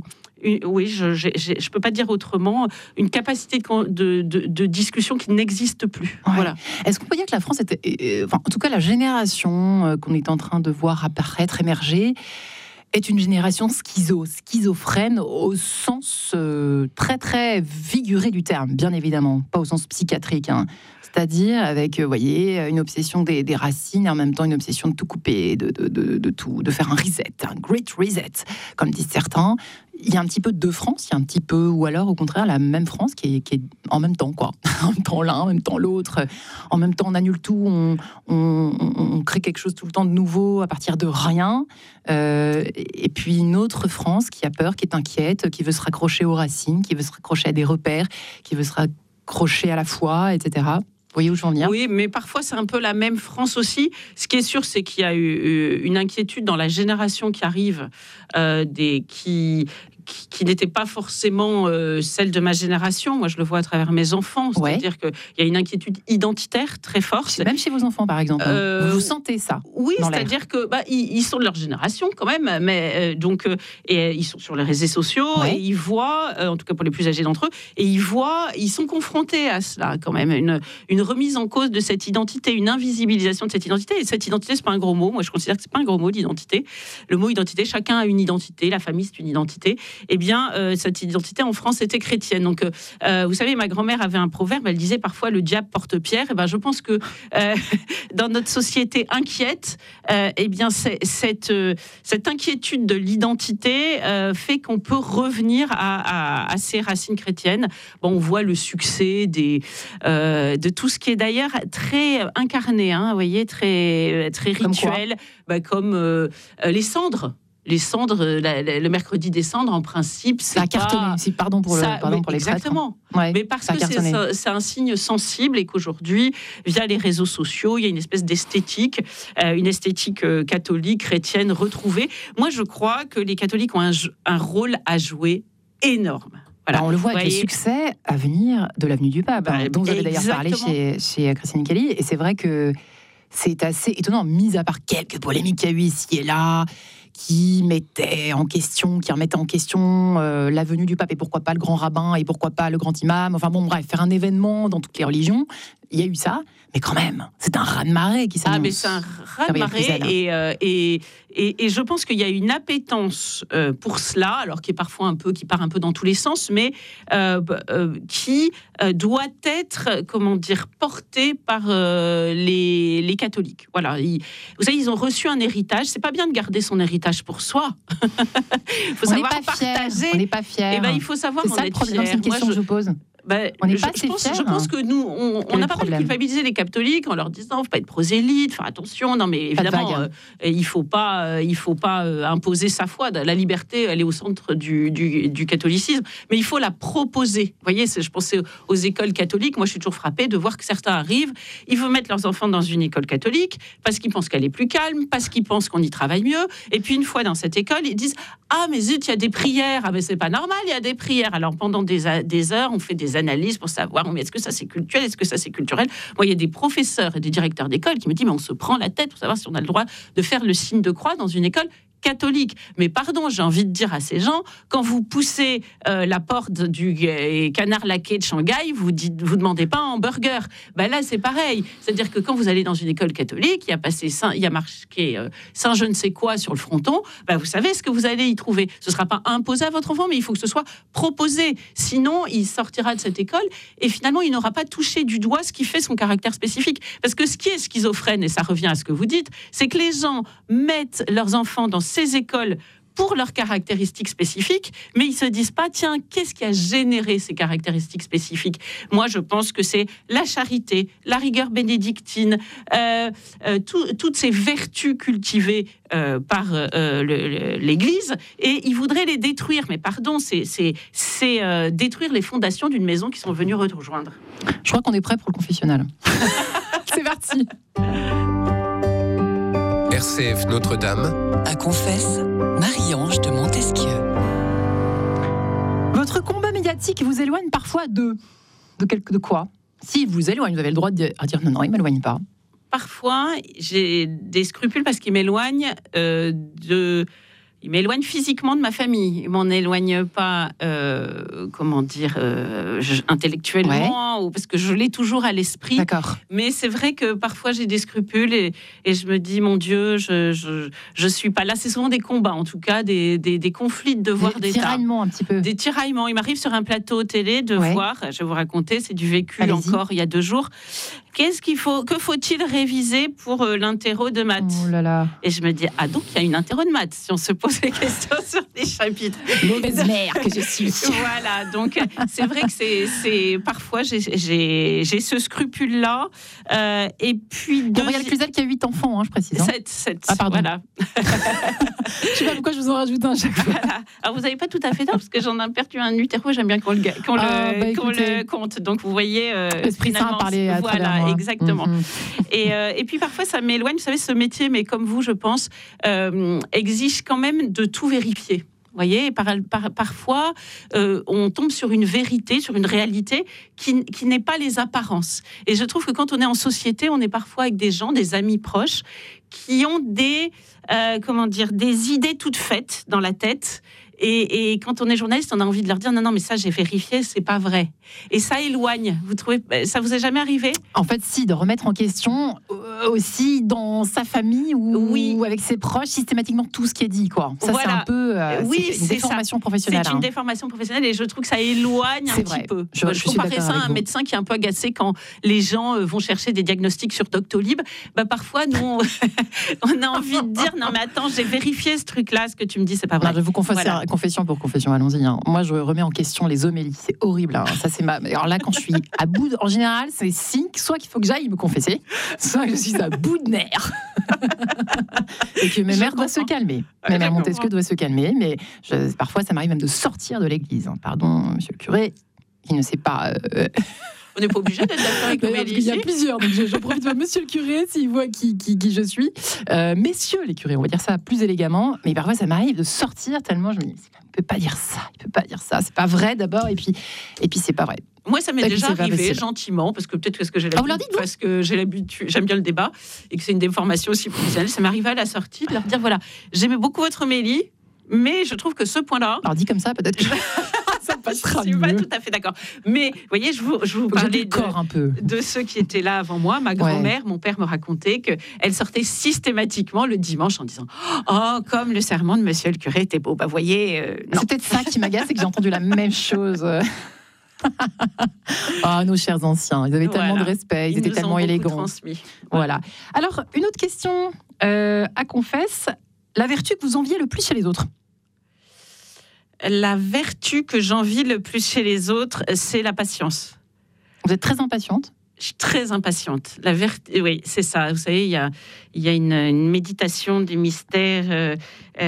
je peux pas dire autrement, une capacité de discussion qui n'existe plus. Ouais. Voilà. Est-ce qu'on peut dire que la France était, en tout cas la génération qu'on est en train de voir apparaître, émerger, est une génération schizophrène au sens très très figuré du terme, bien évidemment, pas au sens psychiatrique, hein. C'est-à-dire avec, vous voyez, une obsession des racines et en même temps une obsession de tout couper, de tout, de faire un reset, un great reset, comme disent certains. Il y a un petit peu de deux France, il y a un petit peu, ou alors au contraire la même France qui est en même temps, quoi. En même temps l'un, en même temps l'autre. En même temps on annule tout, on crée quelque chose tout le temps de nouveau à partir de rien. Et puis une autre France qui a peur, qui est inquiète, qui veut se raccrocher aux racines, qui veut se raccrocher à des repères, qui veut se raccrocher à la foi, etc. Vous voyez où je veux en venir ? Oui, mais parfois c'est un peu la même France aussi. Ce qui est sûr, c'est qu'il y a eu une inquiétude dans la génération qui arrive, qui n'était pas forcément celle de ma génération. Moi, je le vois à travers mes enfants. C'est-à-dire qu'il y a une inquiétude identitaire très forte. Même chez vos enfants, par exemple. Vous sentez ça ? Oui, c'est-à-dire que ils sont de leur génération quand même, mais et ils sont sur les réseaux sociaux et ils voient, en tout cas pour les plus âgés d'entre eux, et ils sont confrontés à cela quand même, une remise en cause de cette identité, une invisibilisation de cette identité. Et cette identité, c'est pas un gros mot. Moi, je considère que c'est pas un gros mot, l'identité. Le mot identité, chacun a une identité. La famille, c'est une identité. Eh bien, cette identité en France était chrétienne. Donc, vous savez, ma grand-mère avait un proverbe, elle disait parfois le diable porte pierre. Et je pense que dans notre société inquiète, eh bien, cette inquiétude de l'identité fait qu'on peut revenir à ces racines chrétiennes. On voit le succès de tout ce qui est d'ailleurs très incarné, hein, vous voyez, très rituel, comme les cendres. Les cendres, le mercredi des cendres, en principe, c'est ça cartonné. Pardon pour les prêtres. Exactement. Ouais, mais parce que c'est un signe sensible et qu'aujourd'hui, via les réseaux sociaux, il y a une espèce d'esthétique, une esthétique catholique, chrétienne retrouvée. Moi, je crois que les catholiques ont un rôle à jouer énorme. Voilà. On le voit avec le succès à venir de l'avenue du Pape, dont vous avez d'ailleurs parlé chez Christine Kelly. Et c'est vrai que c'est assez étonnant, mis à part quelques polémiques qu'il y a eu ici et là, qui remettait en question la venue du pape, et pourquoi pas le grand rabbin, et pourquoi pas le grand imam, enfin bon, bref, faire un événement dans toutes les religions, il y a eu ça, mais quand même, c'est un raz-de-marée qui s'annonce. Ah, mais c'est un raz-de-marée, et je pense qu'il y a une appétence pour cela, alors qui part un peu dans tous les sens, mais qui doit être, portée par les catholiques. Voilà, vous savez, ils ont reçu un héritage, c'est pas bien de garder son héritage pour soi. Il faut savoir partager. On n'est pas fiers. Il faut savoir en être fier. C'est une question que je vous pose. Je pense que nous, on n'a pas mal culpabilisé les catholiques en leur disant, faut pas être prosélyte, faire attention. Non, mais évidemment, il faut pas imposer sa foi. La liberté, elle est au centre du catholicisme, mais il faut la proposer. Vous voyez, je pensais aux écoles catholiques. Moi, je suis toujours frappée de voir que certains arrivent, ils veulent mettre leurs enfants dans une école catholique parce qu'ils pensent qu'elle est plus calme, parce qu'ils pensent qu'on y travaille mieux. Et puis, une fois dans cette école, ils disent, ah, mais zut, il y a des prières. Ah, mais c'est pas normal, il y a des prières. Alors, pendant des heures, on fait des analyses pour savoir, mais est-ce que ça c'est culturel, est-ce que ça c'est culturel. Moi, il y a des professeurs et des directeurs d'école qui me disent, mais on se prend la tête pour savoir si on a le droit de faire le signe de croix dans une école catholique. Mais pardon, j'ai envie de dire à ces gens, quand vous poussez la porte du Canard Laqué de Shanghai, vous demandez pas un hamburger. Ben là, c'est pareil. C'est-à-dire que quand vous allez dans une école catholique, il y a marqué Saint je ne sais quoi sur le fronton, ben vous savez ce que vous allez y trouver. Ce sera pas imposé à votre enfant, mais il faut que ce soit proposé. Sinon, il sortira de cette école et finalement, il n'aura pas touché du doigt ce qui fait son caractère spécifique. Parce que ce qui est schizophrène, et ça revient à ce que vous dites, c'est que les gens mettent leurs enfants dans ces écoles pour leurs caractéristiques spécifiques, mais ils se disent pas, tiens, qu'est-ce qui a généré ces caractéristiques spécifiques ? Moi, je pense que c'est la charité, la rigueur bénédictine, toutes ces vertus cultivées par l'Église, et ils voudraient les détruire. Mais pardon, c'est détruire les fondations d'une maison qu'ils sont venus rejoindre. Je crois qu'on est prêt pour le confessionnal. C'est parti. RCF Notre-Dame. À Confesse, Marie-Ange de Montesquieu. Votre combat médiatique vous éloigne parfois de quoi ? Si vous éloigne, vous avez le droit de dire non, il ne m'éloigne pas. Parfois, j'ai des scrupules parce qu'il m'éloigne il m'éloigne physiquement de ma famille. Il m'en éloigne pas, intellectuellement, ou parce que je l'ai toujours à l'esprit. D'accord. Mais c'est vrai que parfois j'ai des scrupules et je me dis, mon Dieu, je suis pas là. C'est souvent des combats, en tout cas, des conflits de devoirs d'État. Des tiraillements un petit peu. Des tiraillements. Il m'arrive sur un plateau télé de voir, je vais vous raconter, c'est du vécu encore il y a 2 jours. Que faut-il réviser pour l'interro de maths ? Oh là là. Et je me dis, donc il y a une interro de maths, si on se pose des questions sur les chapitres. Mauvaise mère que je suis. Voilà, donc c'est vrai que c'est parfois j'ai ce scrupule-là. Et puis... Gabrielle Cluzel qui a 8 enfants, je précise. 7. Ah, pardon. Voilà. Je sais pas pourquoi je vous en rajoute un chaque fois. Voilà. Alors vous n'avez pas tout à fait tort, parce que j'en ai perdu un utéro, j'aime bien qu'on le compte. Donc vous voyez... L'Esprit Saint a parlé à travers moi. Exactement. Et puis parfois ça m'éloigne, vous savez, ce métier, mais comme vous, je pense, exige quand même de tout vérifier. Vous voyez, parfois, on tombe sur une vérité, sur une réalité qui n'est pas les apparences. Et je trouve que quand on est en société, on est parfois avec des gens, des amis proches, qui ont des idées toutes faites dans la tête. Et quand on est journaliste, on a envie de leur dire non, mais ça j'ai vérifié, c'est pas vrai. Et ça éloigne. Vous trouvez, ça vous est jamais arrivé ? En fait, si, de remettre en question aussi dans sa famille ou avec ses proches systématiquement tout ce qui est dit, quoi. Ça, voilà. C'est un peu une déformation professionnelle. C'est une déformation professionnelle et je trouve que ça éloigne un petit peu. Je comparais ça à un médecin qui est un peu agacé quand les gens vont chercher des diagnostics sur Doctolib. Parfois, nous, on a envie de dire non, mais attends, j'ai vérifié ce truc-là, ce que tu me dis, c'est pas vrai. Je vais vous confesser. Voilà. Confession pour confession, allons-y. Moi, je remets en question les homélies. C'est horrible. Ça, c'est Alors là, quand je suis à bout, en général, c'est signe soit qu'il faut que j'aille me confesser, soit que je suis à bout de nerfs. Et que mes mères doivent se calmer. Mes mères Montesquieu doivent se calmer, mais parfois, ça m'arrive même de sortir de l'église. Pardon, monsieur le curé, il ne sait pas... On n'est pas obligé d'être d'accord avec l'homélie. Il y a plusieurs, donc je profite de monsieur le curé, s'il voit qui je suis. Messieurs les curés, on va dire ça plus élégamment, mais parfois ça m'arrive de sortir tellement je me dis, il peut pas dire ça, c'est pas vrai d'abord, et puis c'est pas vrai. Moi, ça m'est déjà arrivé gentiment, parce que peut-être que j'ai l'habitude, j'aime bien le débat, et que c'est une déformation aussi professionnelle. Ça m'arrivait à la sortie de leur dire, voilà, j'aimais beaucoup votre homélie, mais je trouve que ce point-là... Alors dit comme ça, peut-être que... Je ne suis pas tout à fait d'accord. Mais vous voyez, je vous parlais de ceux qui étaient là avant moi. Ma grand-mère, mon père me racontait qu'elle sortait systématiquement le dimanche en disant « Oh, comme le sermon de monsieur le curé était beau. » Bah, voyez... C'est peut-être ça qui m'agace, c'est que j'ai entendu la même chose. Nos chers anciens, ils avaient tellement de respect, ils étaient tellement élégants. Transmis. Voilà. Alors, une autre question à confesse. La vertu que vous enviez le plus chez les autres ? La vertu que j'envie le plus chez les autres, c'est la patience. Vous êtes très impatiente ? Je suis très impatiente. Oui, c'est ça. Vous savez, il y a une méditation du mystère,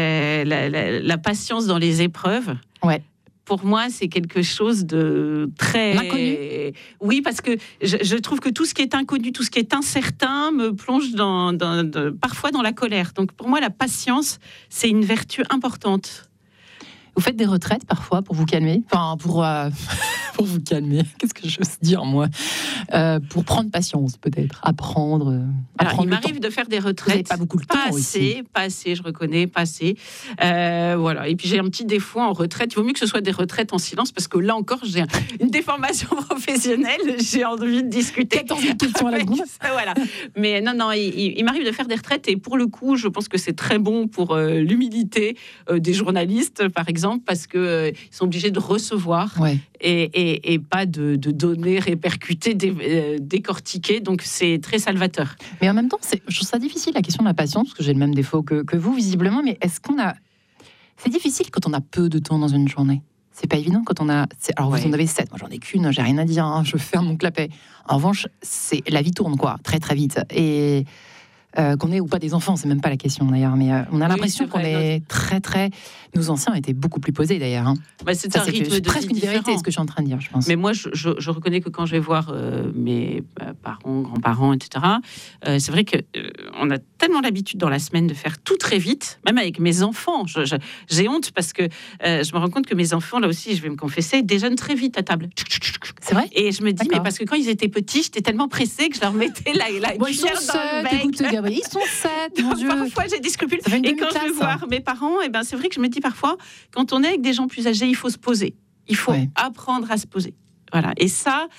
la patience dans les épreuves. Ouais. Pour moi, c'est quelque chose de très... Inconnu. Oui, parce que je trouve que tout ce qui est inconnu, tout ce qui est incertain me plonge parfois dans la colère. Donc pour moi, la patience, c'est une vertu importante. Vous faites des retraites parfois pour vous calmer ? Enfin, pour vous calmer. Qu'est-ce que j'ose dire, moi ? Pour prendre patience, peut-être. Apprendre. Alors, il m'arrive de faire des retraites. Vous n'avez pas beaucoup de temps aussi. Pas assez, je reconnais, pas assez. Voilà. Et puis, j'ai un petit défaut en retraite. Il vaut mieux que ce soit des retraites en silence, parce que là encore, j'ai une déformation professionnelle. J'ai envie de discuter. 14 000 questions à la seconde. Voilà. Mais non, il m'arrive de faire des retraites. Et pour le coup, je pense que c'est très bon pour l'humilité des journalistes, par exemple, parce qu'ils sont obligés de recevoir et pas de donner, répercuter, décortiquer. Donc, c'est très salvateur. Mais en même temps, je trouve ça difficile, la question de la patience, parce que j'ai le même défaut que vous, visiblement. Mais est-ce qu'on a... C'est difficile quand on a peu de temps dans une journée. C'est pas évident quand on a... Alors, vous en avez 7. Moi, j'en ai qu'une. J'ai rien à dire. Hein, je ferme mon clapet. En revanche, la vie tourne, quoi. Très, très vite. Et... qu'on ait ou pas des enfants, c'est même pas la question d'ailleurs, mais on a l'impression qu'on est très très... Nos anciens étaient beaucoup plus posés d'ailleurs. Hein. C'est un rythme de presque une vérité, ce que je suis en train de dire, je pense. Mais moi, je reconnais que quand je vais voir mes parents, grands-parents, etc., c'est vrai qu'on a tellement l'habitude dans la semaine de faire tout très vite, même avec mes enfants. J'ai honte parce que je me rends compte que mes enfants, là aussi, je vais me confesser, déjeunent très vite à table. C'est vrai ? Et je me dis, mais parce que quand ils étaient petits, j'étais tellement pressée que je leur mettais la cuillère dans le bec. Ils sont 7, mon Dieu. Parfois, j'ai des scrupules. Et quand je vais voir mes parents, c'est vrai que je me dis parfois, quand on est avec des gens plus âgés, il faut se poser. Il faut apprendre à se poser. Voilà. Et ça,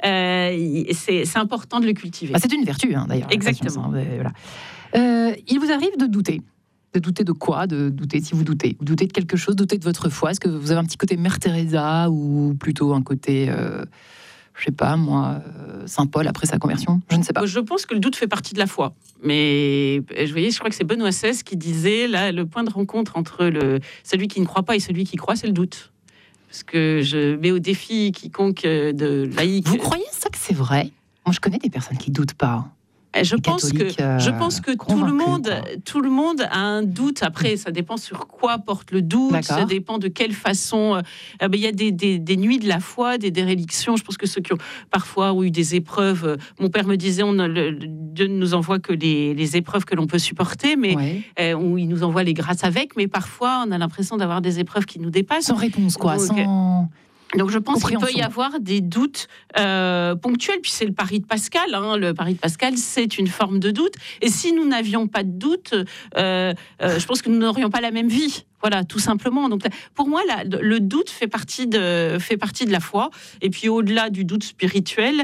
c'est important de le cultiver. C'est une vertu, hein, d'ailleurs. Exactement. Voilà. Il vous arrive de douter. De douter de quoi ? De douter si vous doutez. Vous doutez de quelque chose, doutez de votre foi. Est-ce que vous avez un petit côté Mère Teresa ou plutôt un côté... je sais pas, moi, Saint Paul après sa conversion, je ne sais pas. Je pense que le doute fait partie de la foi. Mais je crois que c'est Benoît XVI qui disait, là, le point de rencontre entre celui qui ne croit pas et celui qui croit, c'est le doute. Parce que je mets au défi quiconque de laïque. Vous croyez ça que c'est vrai ? Moi, je connais des personnes qui ne doutent pas. Je pense que tout le monde a un doute. Après, ça dépend sur quoi porte le doute. D'accord. Ça dépend de quelle façon. Il y a des nuits de la foi, des dérélictions. Je pense que ceux qui ont parfois eu des épreuves. Mon père me disait, Dieu ne nous envoie que les épreuves que l'on peut supporter, mais où il nous envoie les grâces avec. Mais parfois, on a l'impression d'avoir des épreuves qui nous dépassent. Sans réponse, quoi. Donc je pense qu'il peut y avoir des doutes ponctuels, puis c'est le pari de Pascal. Hein. Le pari de Pascal, c'est une forme de doute. Et si nous n'avions pas de doute, je pense que nous n'aurions pas la même vie. Voilà, tout simplement. Donc, pour moi, le doute fait partie de la foi. Et puis, au-delà du doute spirituel,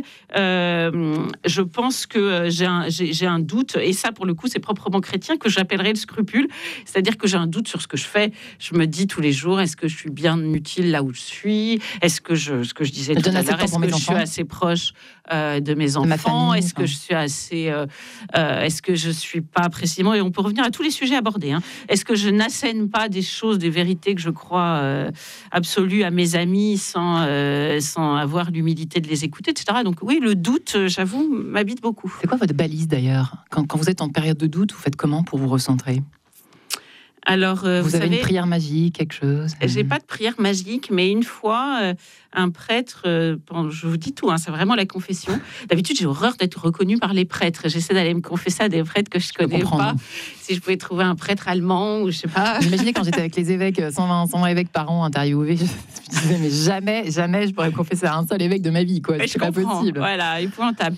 je pense que j'ai un doute, et ça, pour le coup, c'est proprement chrétien, que j'appellerais le scrupule. C'est-à-dire que j'ai un doute sur ce que je fais. Je me dis tous les jours, est-ce que je suis bien utile là où je suis ? Est-ce que ce que je disais tout à l'heure, est-ce que je suis assez proche de mes enfants ? Est-ce que je suis assez... est-ce que je suis pas précisément... Et on peut revenir à tous les sujets abordés. Hein. Est-ce que je n'assène pas des choses, des vérités que je crois absolues à mes amis sans avoir l'humilité de les écouter, etc. Donc oui, le doute, j'avoue, m'habite beaucoup. C'est quoi votre balise d'ailleurs ? Quand vous êtes en période de doute, vous faites comment pour vous recentrer ? Alors, vous avez une prière magique, quelque chose ? J'ai pas de prière magique, mais une fois, un prêtre, je vous dis tout, hein, c'est vraiment la confession. D'habitude, j'ai horreur d'être reconnue par les prêtres. J'essaie d'aller me confesser à des prêtres que je connais pas. Si je pouvais trouver un prêtre allemand ou je sais pas. J'imaginais quand j'étais avec les évêques, 120 évêques par an interviewés, je me disais mais jamais je pourrais me confesser à un seul évêque de ma vie, quoi. C'est pas possible. Voilà, épouvantable.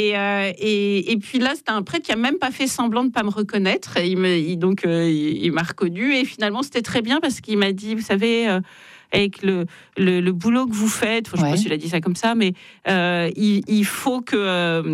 Et puis là, c'était un prêtre qui a même pas fait semblant de pas me reconnaître. Il m'a reconnu et finalement c'était très bien parce qu'il m'a dit, vous savez. Avec le boulot que vous faites, je ne sais pas s'il a dit ça comme ça, mais il faut que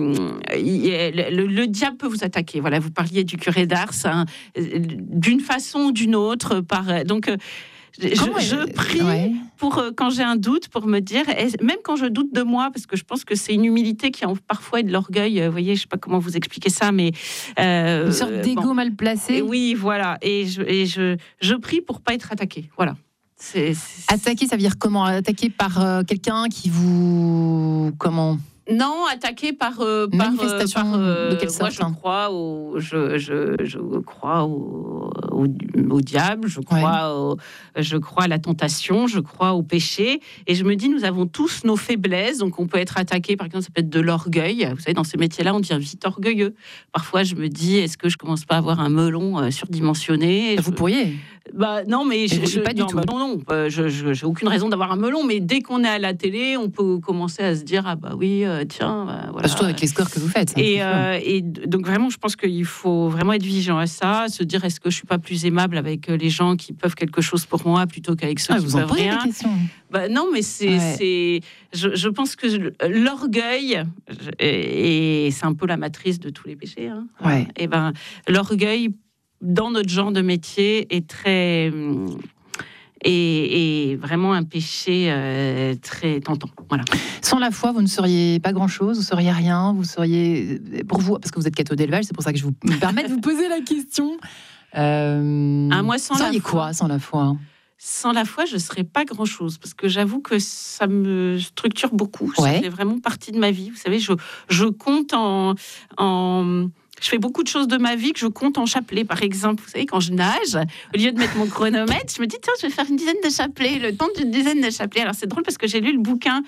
le diable peut vous attaquer. Voilà, vous parliez du curé d'Ars, hein, d'une façon ou d'une autre. Donc, je prie pour quand j'ai un doute, pour me dire, même quand je doute de moi, parce que je pense que c'est une humilité qui parfois est de l'orgueil. Vous voyez, je ne sais pas comment vous expliquer ça, mais une sorte d'ego mal placé. Oui, voilà. Et je prie pour pas être attaqué. Voilà. Attaquer, ça veut dire comment? Attaquer par quelqu'un qui vous... Comment? Non, attaqué par manifestation de quelle sorte? Moi, je crois au diable, je crois à la tentation, je crois au péché, et je me dis, nous avons tous nos faiblesses, donc on peut être attaqué, par exemple, ça peut être de l'orgueil. Vous savez, dans ces métiers-là, on devient vite orgueilleux. Parfois, je me dis, est-ce que je commence pas à avoir un melon surdimensionné? Vous pourriez. Non, mais pas du tout. J'ai aucune raison d'avoir un melon, mais dès qu'on est à la télé, on peut commencer à se dire, ah bah oui, tiens, voilà. Surtout avec les scores que vous faites. Et donc vraiment, je pense qu'il faut vraiment être vigilant à ça, se dire, est-ce que je suis pas plus aimable avec les gens qui peuvent quelque chose pour moi plutôt qu'avec ceux qui vous en peuvent posez rien. des questions. Non, mais je pense que l'orgueil, et c'est un peu la matrice de tous les péchés, hein, et l'orgueil dans notre genre de métier est très et vraiment un péché très tentant. Voilà. Sans la foi, vous ne seriez pas grand-chose, vous seriez rien, vous seriez... Pour vous, parce que vous êtes catho d'élevage, c'est pour ça que je me permets de vous poser la question. Moi, sans la foi, quoi sans la foi? Sans la foi, je ne serais pas grand-chose, parce que j'avoue que ça me structure beaucoup. Ouais. C'est vraiment partie de ma vie. Vous savez, je compte je fais beaucoup de choses de ma vie que je compte en chapelets. Par exemple, vous savez, quand je nage, au lieu de mettre mon chronomètre, je me dis, tiens, je vais faire une dizaine de chapelets, le temps d'une dizaine de chapelets. Alors, c'est drôle parce que j'ai lu le bouquin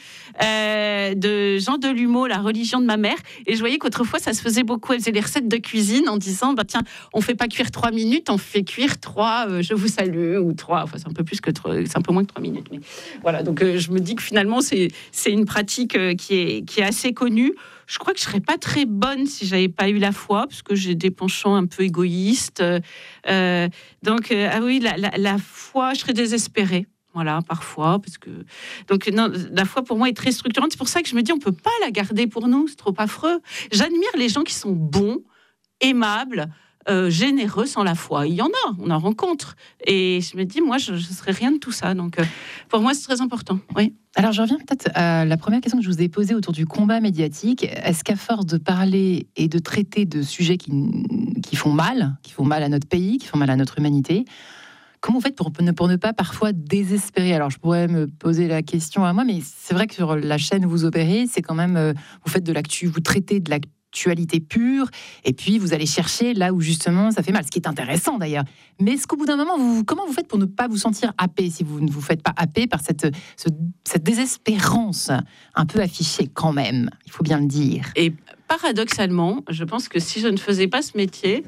de Jean Delumeau, La religion de ma mère, et je voyais qu'autrefois, ça se faisait beaucoup. Elle faisait des recettes de cuisine en disant, tiens, on ne fait pas cuire 3 minutes, on fait cuire 3, je vous salue, ou 3, enfin, c'est un peu plus que 3, c'est un peu moins que 3 minutes. Mais voilà, donc je me dis que finalement, c'est une pratique qui est assez connue. Je crois que je ne serais pas très bonne si je n'avais pas eu la foi, parce que j'ai des penchants un peu égoïstes. Donc, la foi, je serais désespérée. Voilà, parfois, parce que... Donc, non, la foi, pour moi, est très structurante. C'est pour ça que je me dis, on ne peut pas la garder pour nous, c'est trop affreux. J'admire les gens qui sont bons, aimables, généreux sans la foi. Il y en a, on en rencontre. Et je me dis, moi, je ne serais rien de tout ça. Donc, pour moi, c'est très important, oui. Alors, je reviens peut-être à la première question que je vous ai posée autour du combat médiatique. Est-ce qu'à force de parler et de traiter de sujets qui font mal à notre pays, qui font mal à notre humanité, comment vous faites pour ne pas parfois désespérer? Alors, je pourrais me poser la question à moi, mais c'est vrai que sur la chaîne où vous opérez, c'est quand même... vous faites de l'actu, vous traitez de l'actualité pure, et puis vous allez chercher là où justement ça fait mal, ce qui est intéressant d'ailleurs. Mais est-ce qu'au bout d'un moment, comment vous faites pour ne pas vous sentir happé, si vous ne vous faites pas happer par cette désespérance un peu affichée quand même, il faut bien le dire. Et paradoxalement, je pense que si je ne faisais pas ce métier,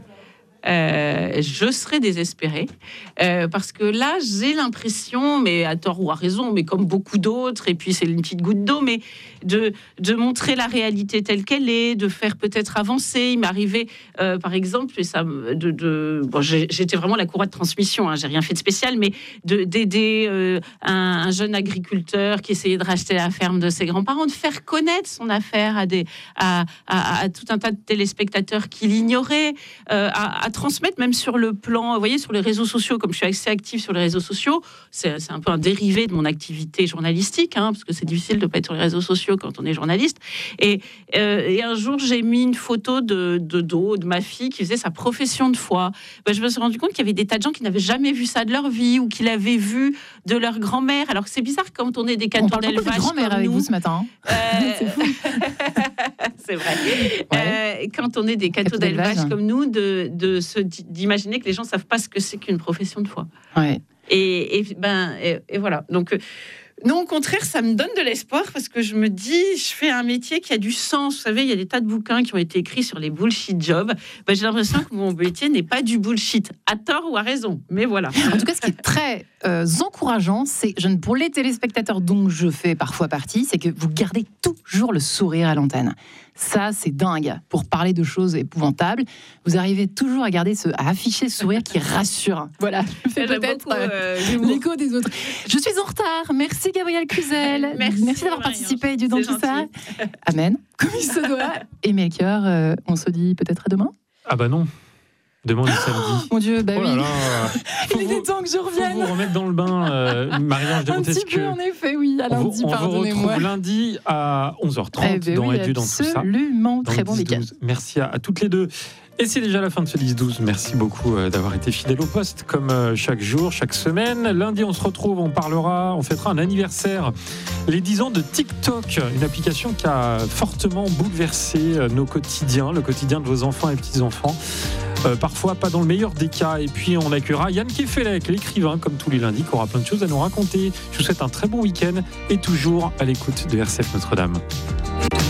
je serais désespérée, parce que là j'ai l'impression, mais à tort ou à raison, mais comme beaucoup d'autres, et puis c'est une petite goutte d'eau, mais de montrer la réalité telle qu'elle est, de faire peut-être avancer. Il m'arrivait par exemple, et ça, j'étais vraiment la courroie de transmission, hein, j'ai rien fait de spécial, mais d'aider un jeune agriculteur qui essayait de racheter la ferme de ses grands-parents, de faire connaître son affaire à tout un tas de téléspectateurs qui l'ignoraient, à transmettre même sur le plan, vous voyez, sur les réseaux sociaux, comme je suis assez active sur les réseaux sociaux, c'est un peu un dérivé de mon activité journalistique, hein, parce que c'est difficile de ne pas être sur les réseaux sociaux quand on est journaliste. Et un jour, j'ai mis une photo de ma fille qui faisait sa profession de foi. Je me suis rendu compte qu'il y avait des tas de gens qui n'avaient jamais vu ça de leur vie, ou qui l'avaient vu de leur grand-mère. Alors que c'est bizarre quand on est des cathos d'élevage comme grand-mère avec nous. Vous ce matin. C'est fou. C'est vrai. Ouais. Quand on est des cathos d'élevage comme nous, d'imaginer que les gens ne savent pas ce que c'est qu'une profession de foi. Ouais. Et voilà. Donc, non, au contraire, ça me donne de l'espoir, parce que je me dis, je fais un métier qui a du sens. Vous savez, il y a des tas de bouquins qui ont été écrits sur les bullshit jobs. J'ai l'impression que mon métier n'est pas du bullshit, à tort ou à raison. Mais voilà. En tout cas, ce qui est très encourageant, c'est, pour les téléspectateurs dont je fais parfois partie, c'est que vous gardez toujours le sourire à l'antenne. Ça, c'est dingue. Pour parler de choses épouvantables, vous arrivez toujours à afficher ce sourire qui rassure. Voilà, je fais peut-être l'écho des autres. Je suis en retard. Merci Gabrielle Cluzel. Merci d'avoir participé à Dieu dans tout ça. Amen. Comme il se doit. Et Melchior, on se dit peut-être à demain. Ah bah non. Demain, le samedi. Mon Dieu, bah oh là oui. Là, il était temps que je revienne. Faut vous remettre dans le bain, Marie-Ange de Montesquieu. Un petit peu, en effet, oui. À lundi, pardonnez-moi. On vous retrouve lundi à 11h30 dans Edu dans tout ça. Absolument, très bon week-end. Merci à toutes les deux. Et c'est déjà la fin de ce 10-12. Merci beaucoup d'avoir été fidèle au poste, comme chaque jour, chaque semaine. Lundi, on se retrouve, on fêtera un anniversaire. Les 10 ans de TikTok, une application qui a fortement bouleversé nos quotidiens, le quotidien de vos enfants et petits-enfants. Parfois pas dans le meilleur des cas. Et puis on accueillera Yann Kefelec, l'écrivain, comme tous les lundis, qui aura plein de choses à nous raconter. Je vous souhaite un très bon week-end et toujours à l'écoute de RCF Notre-Dame.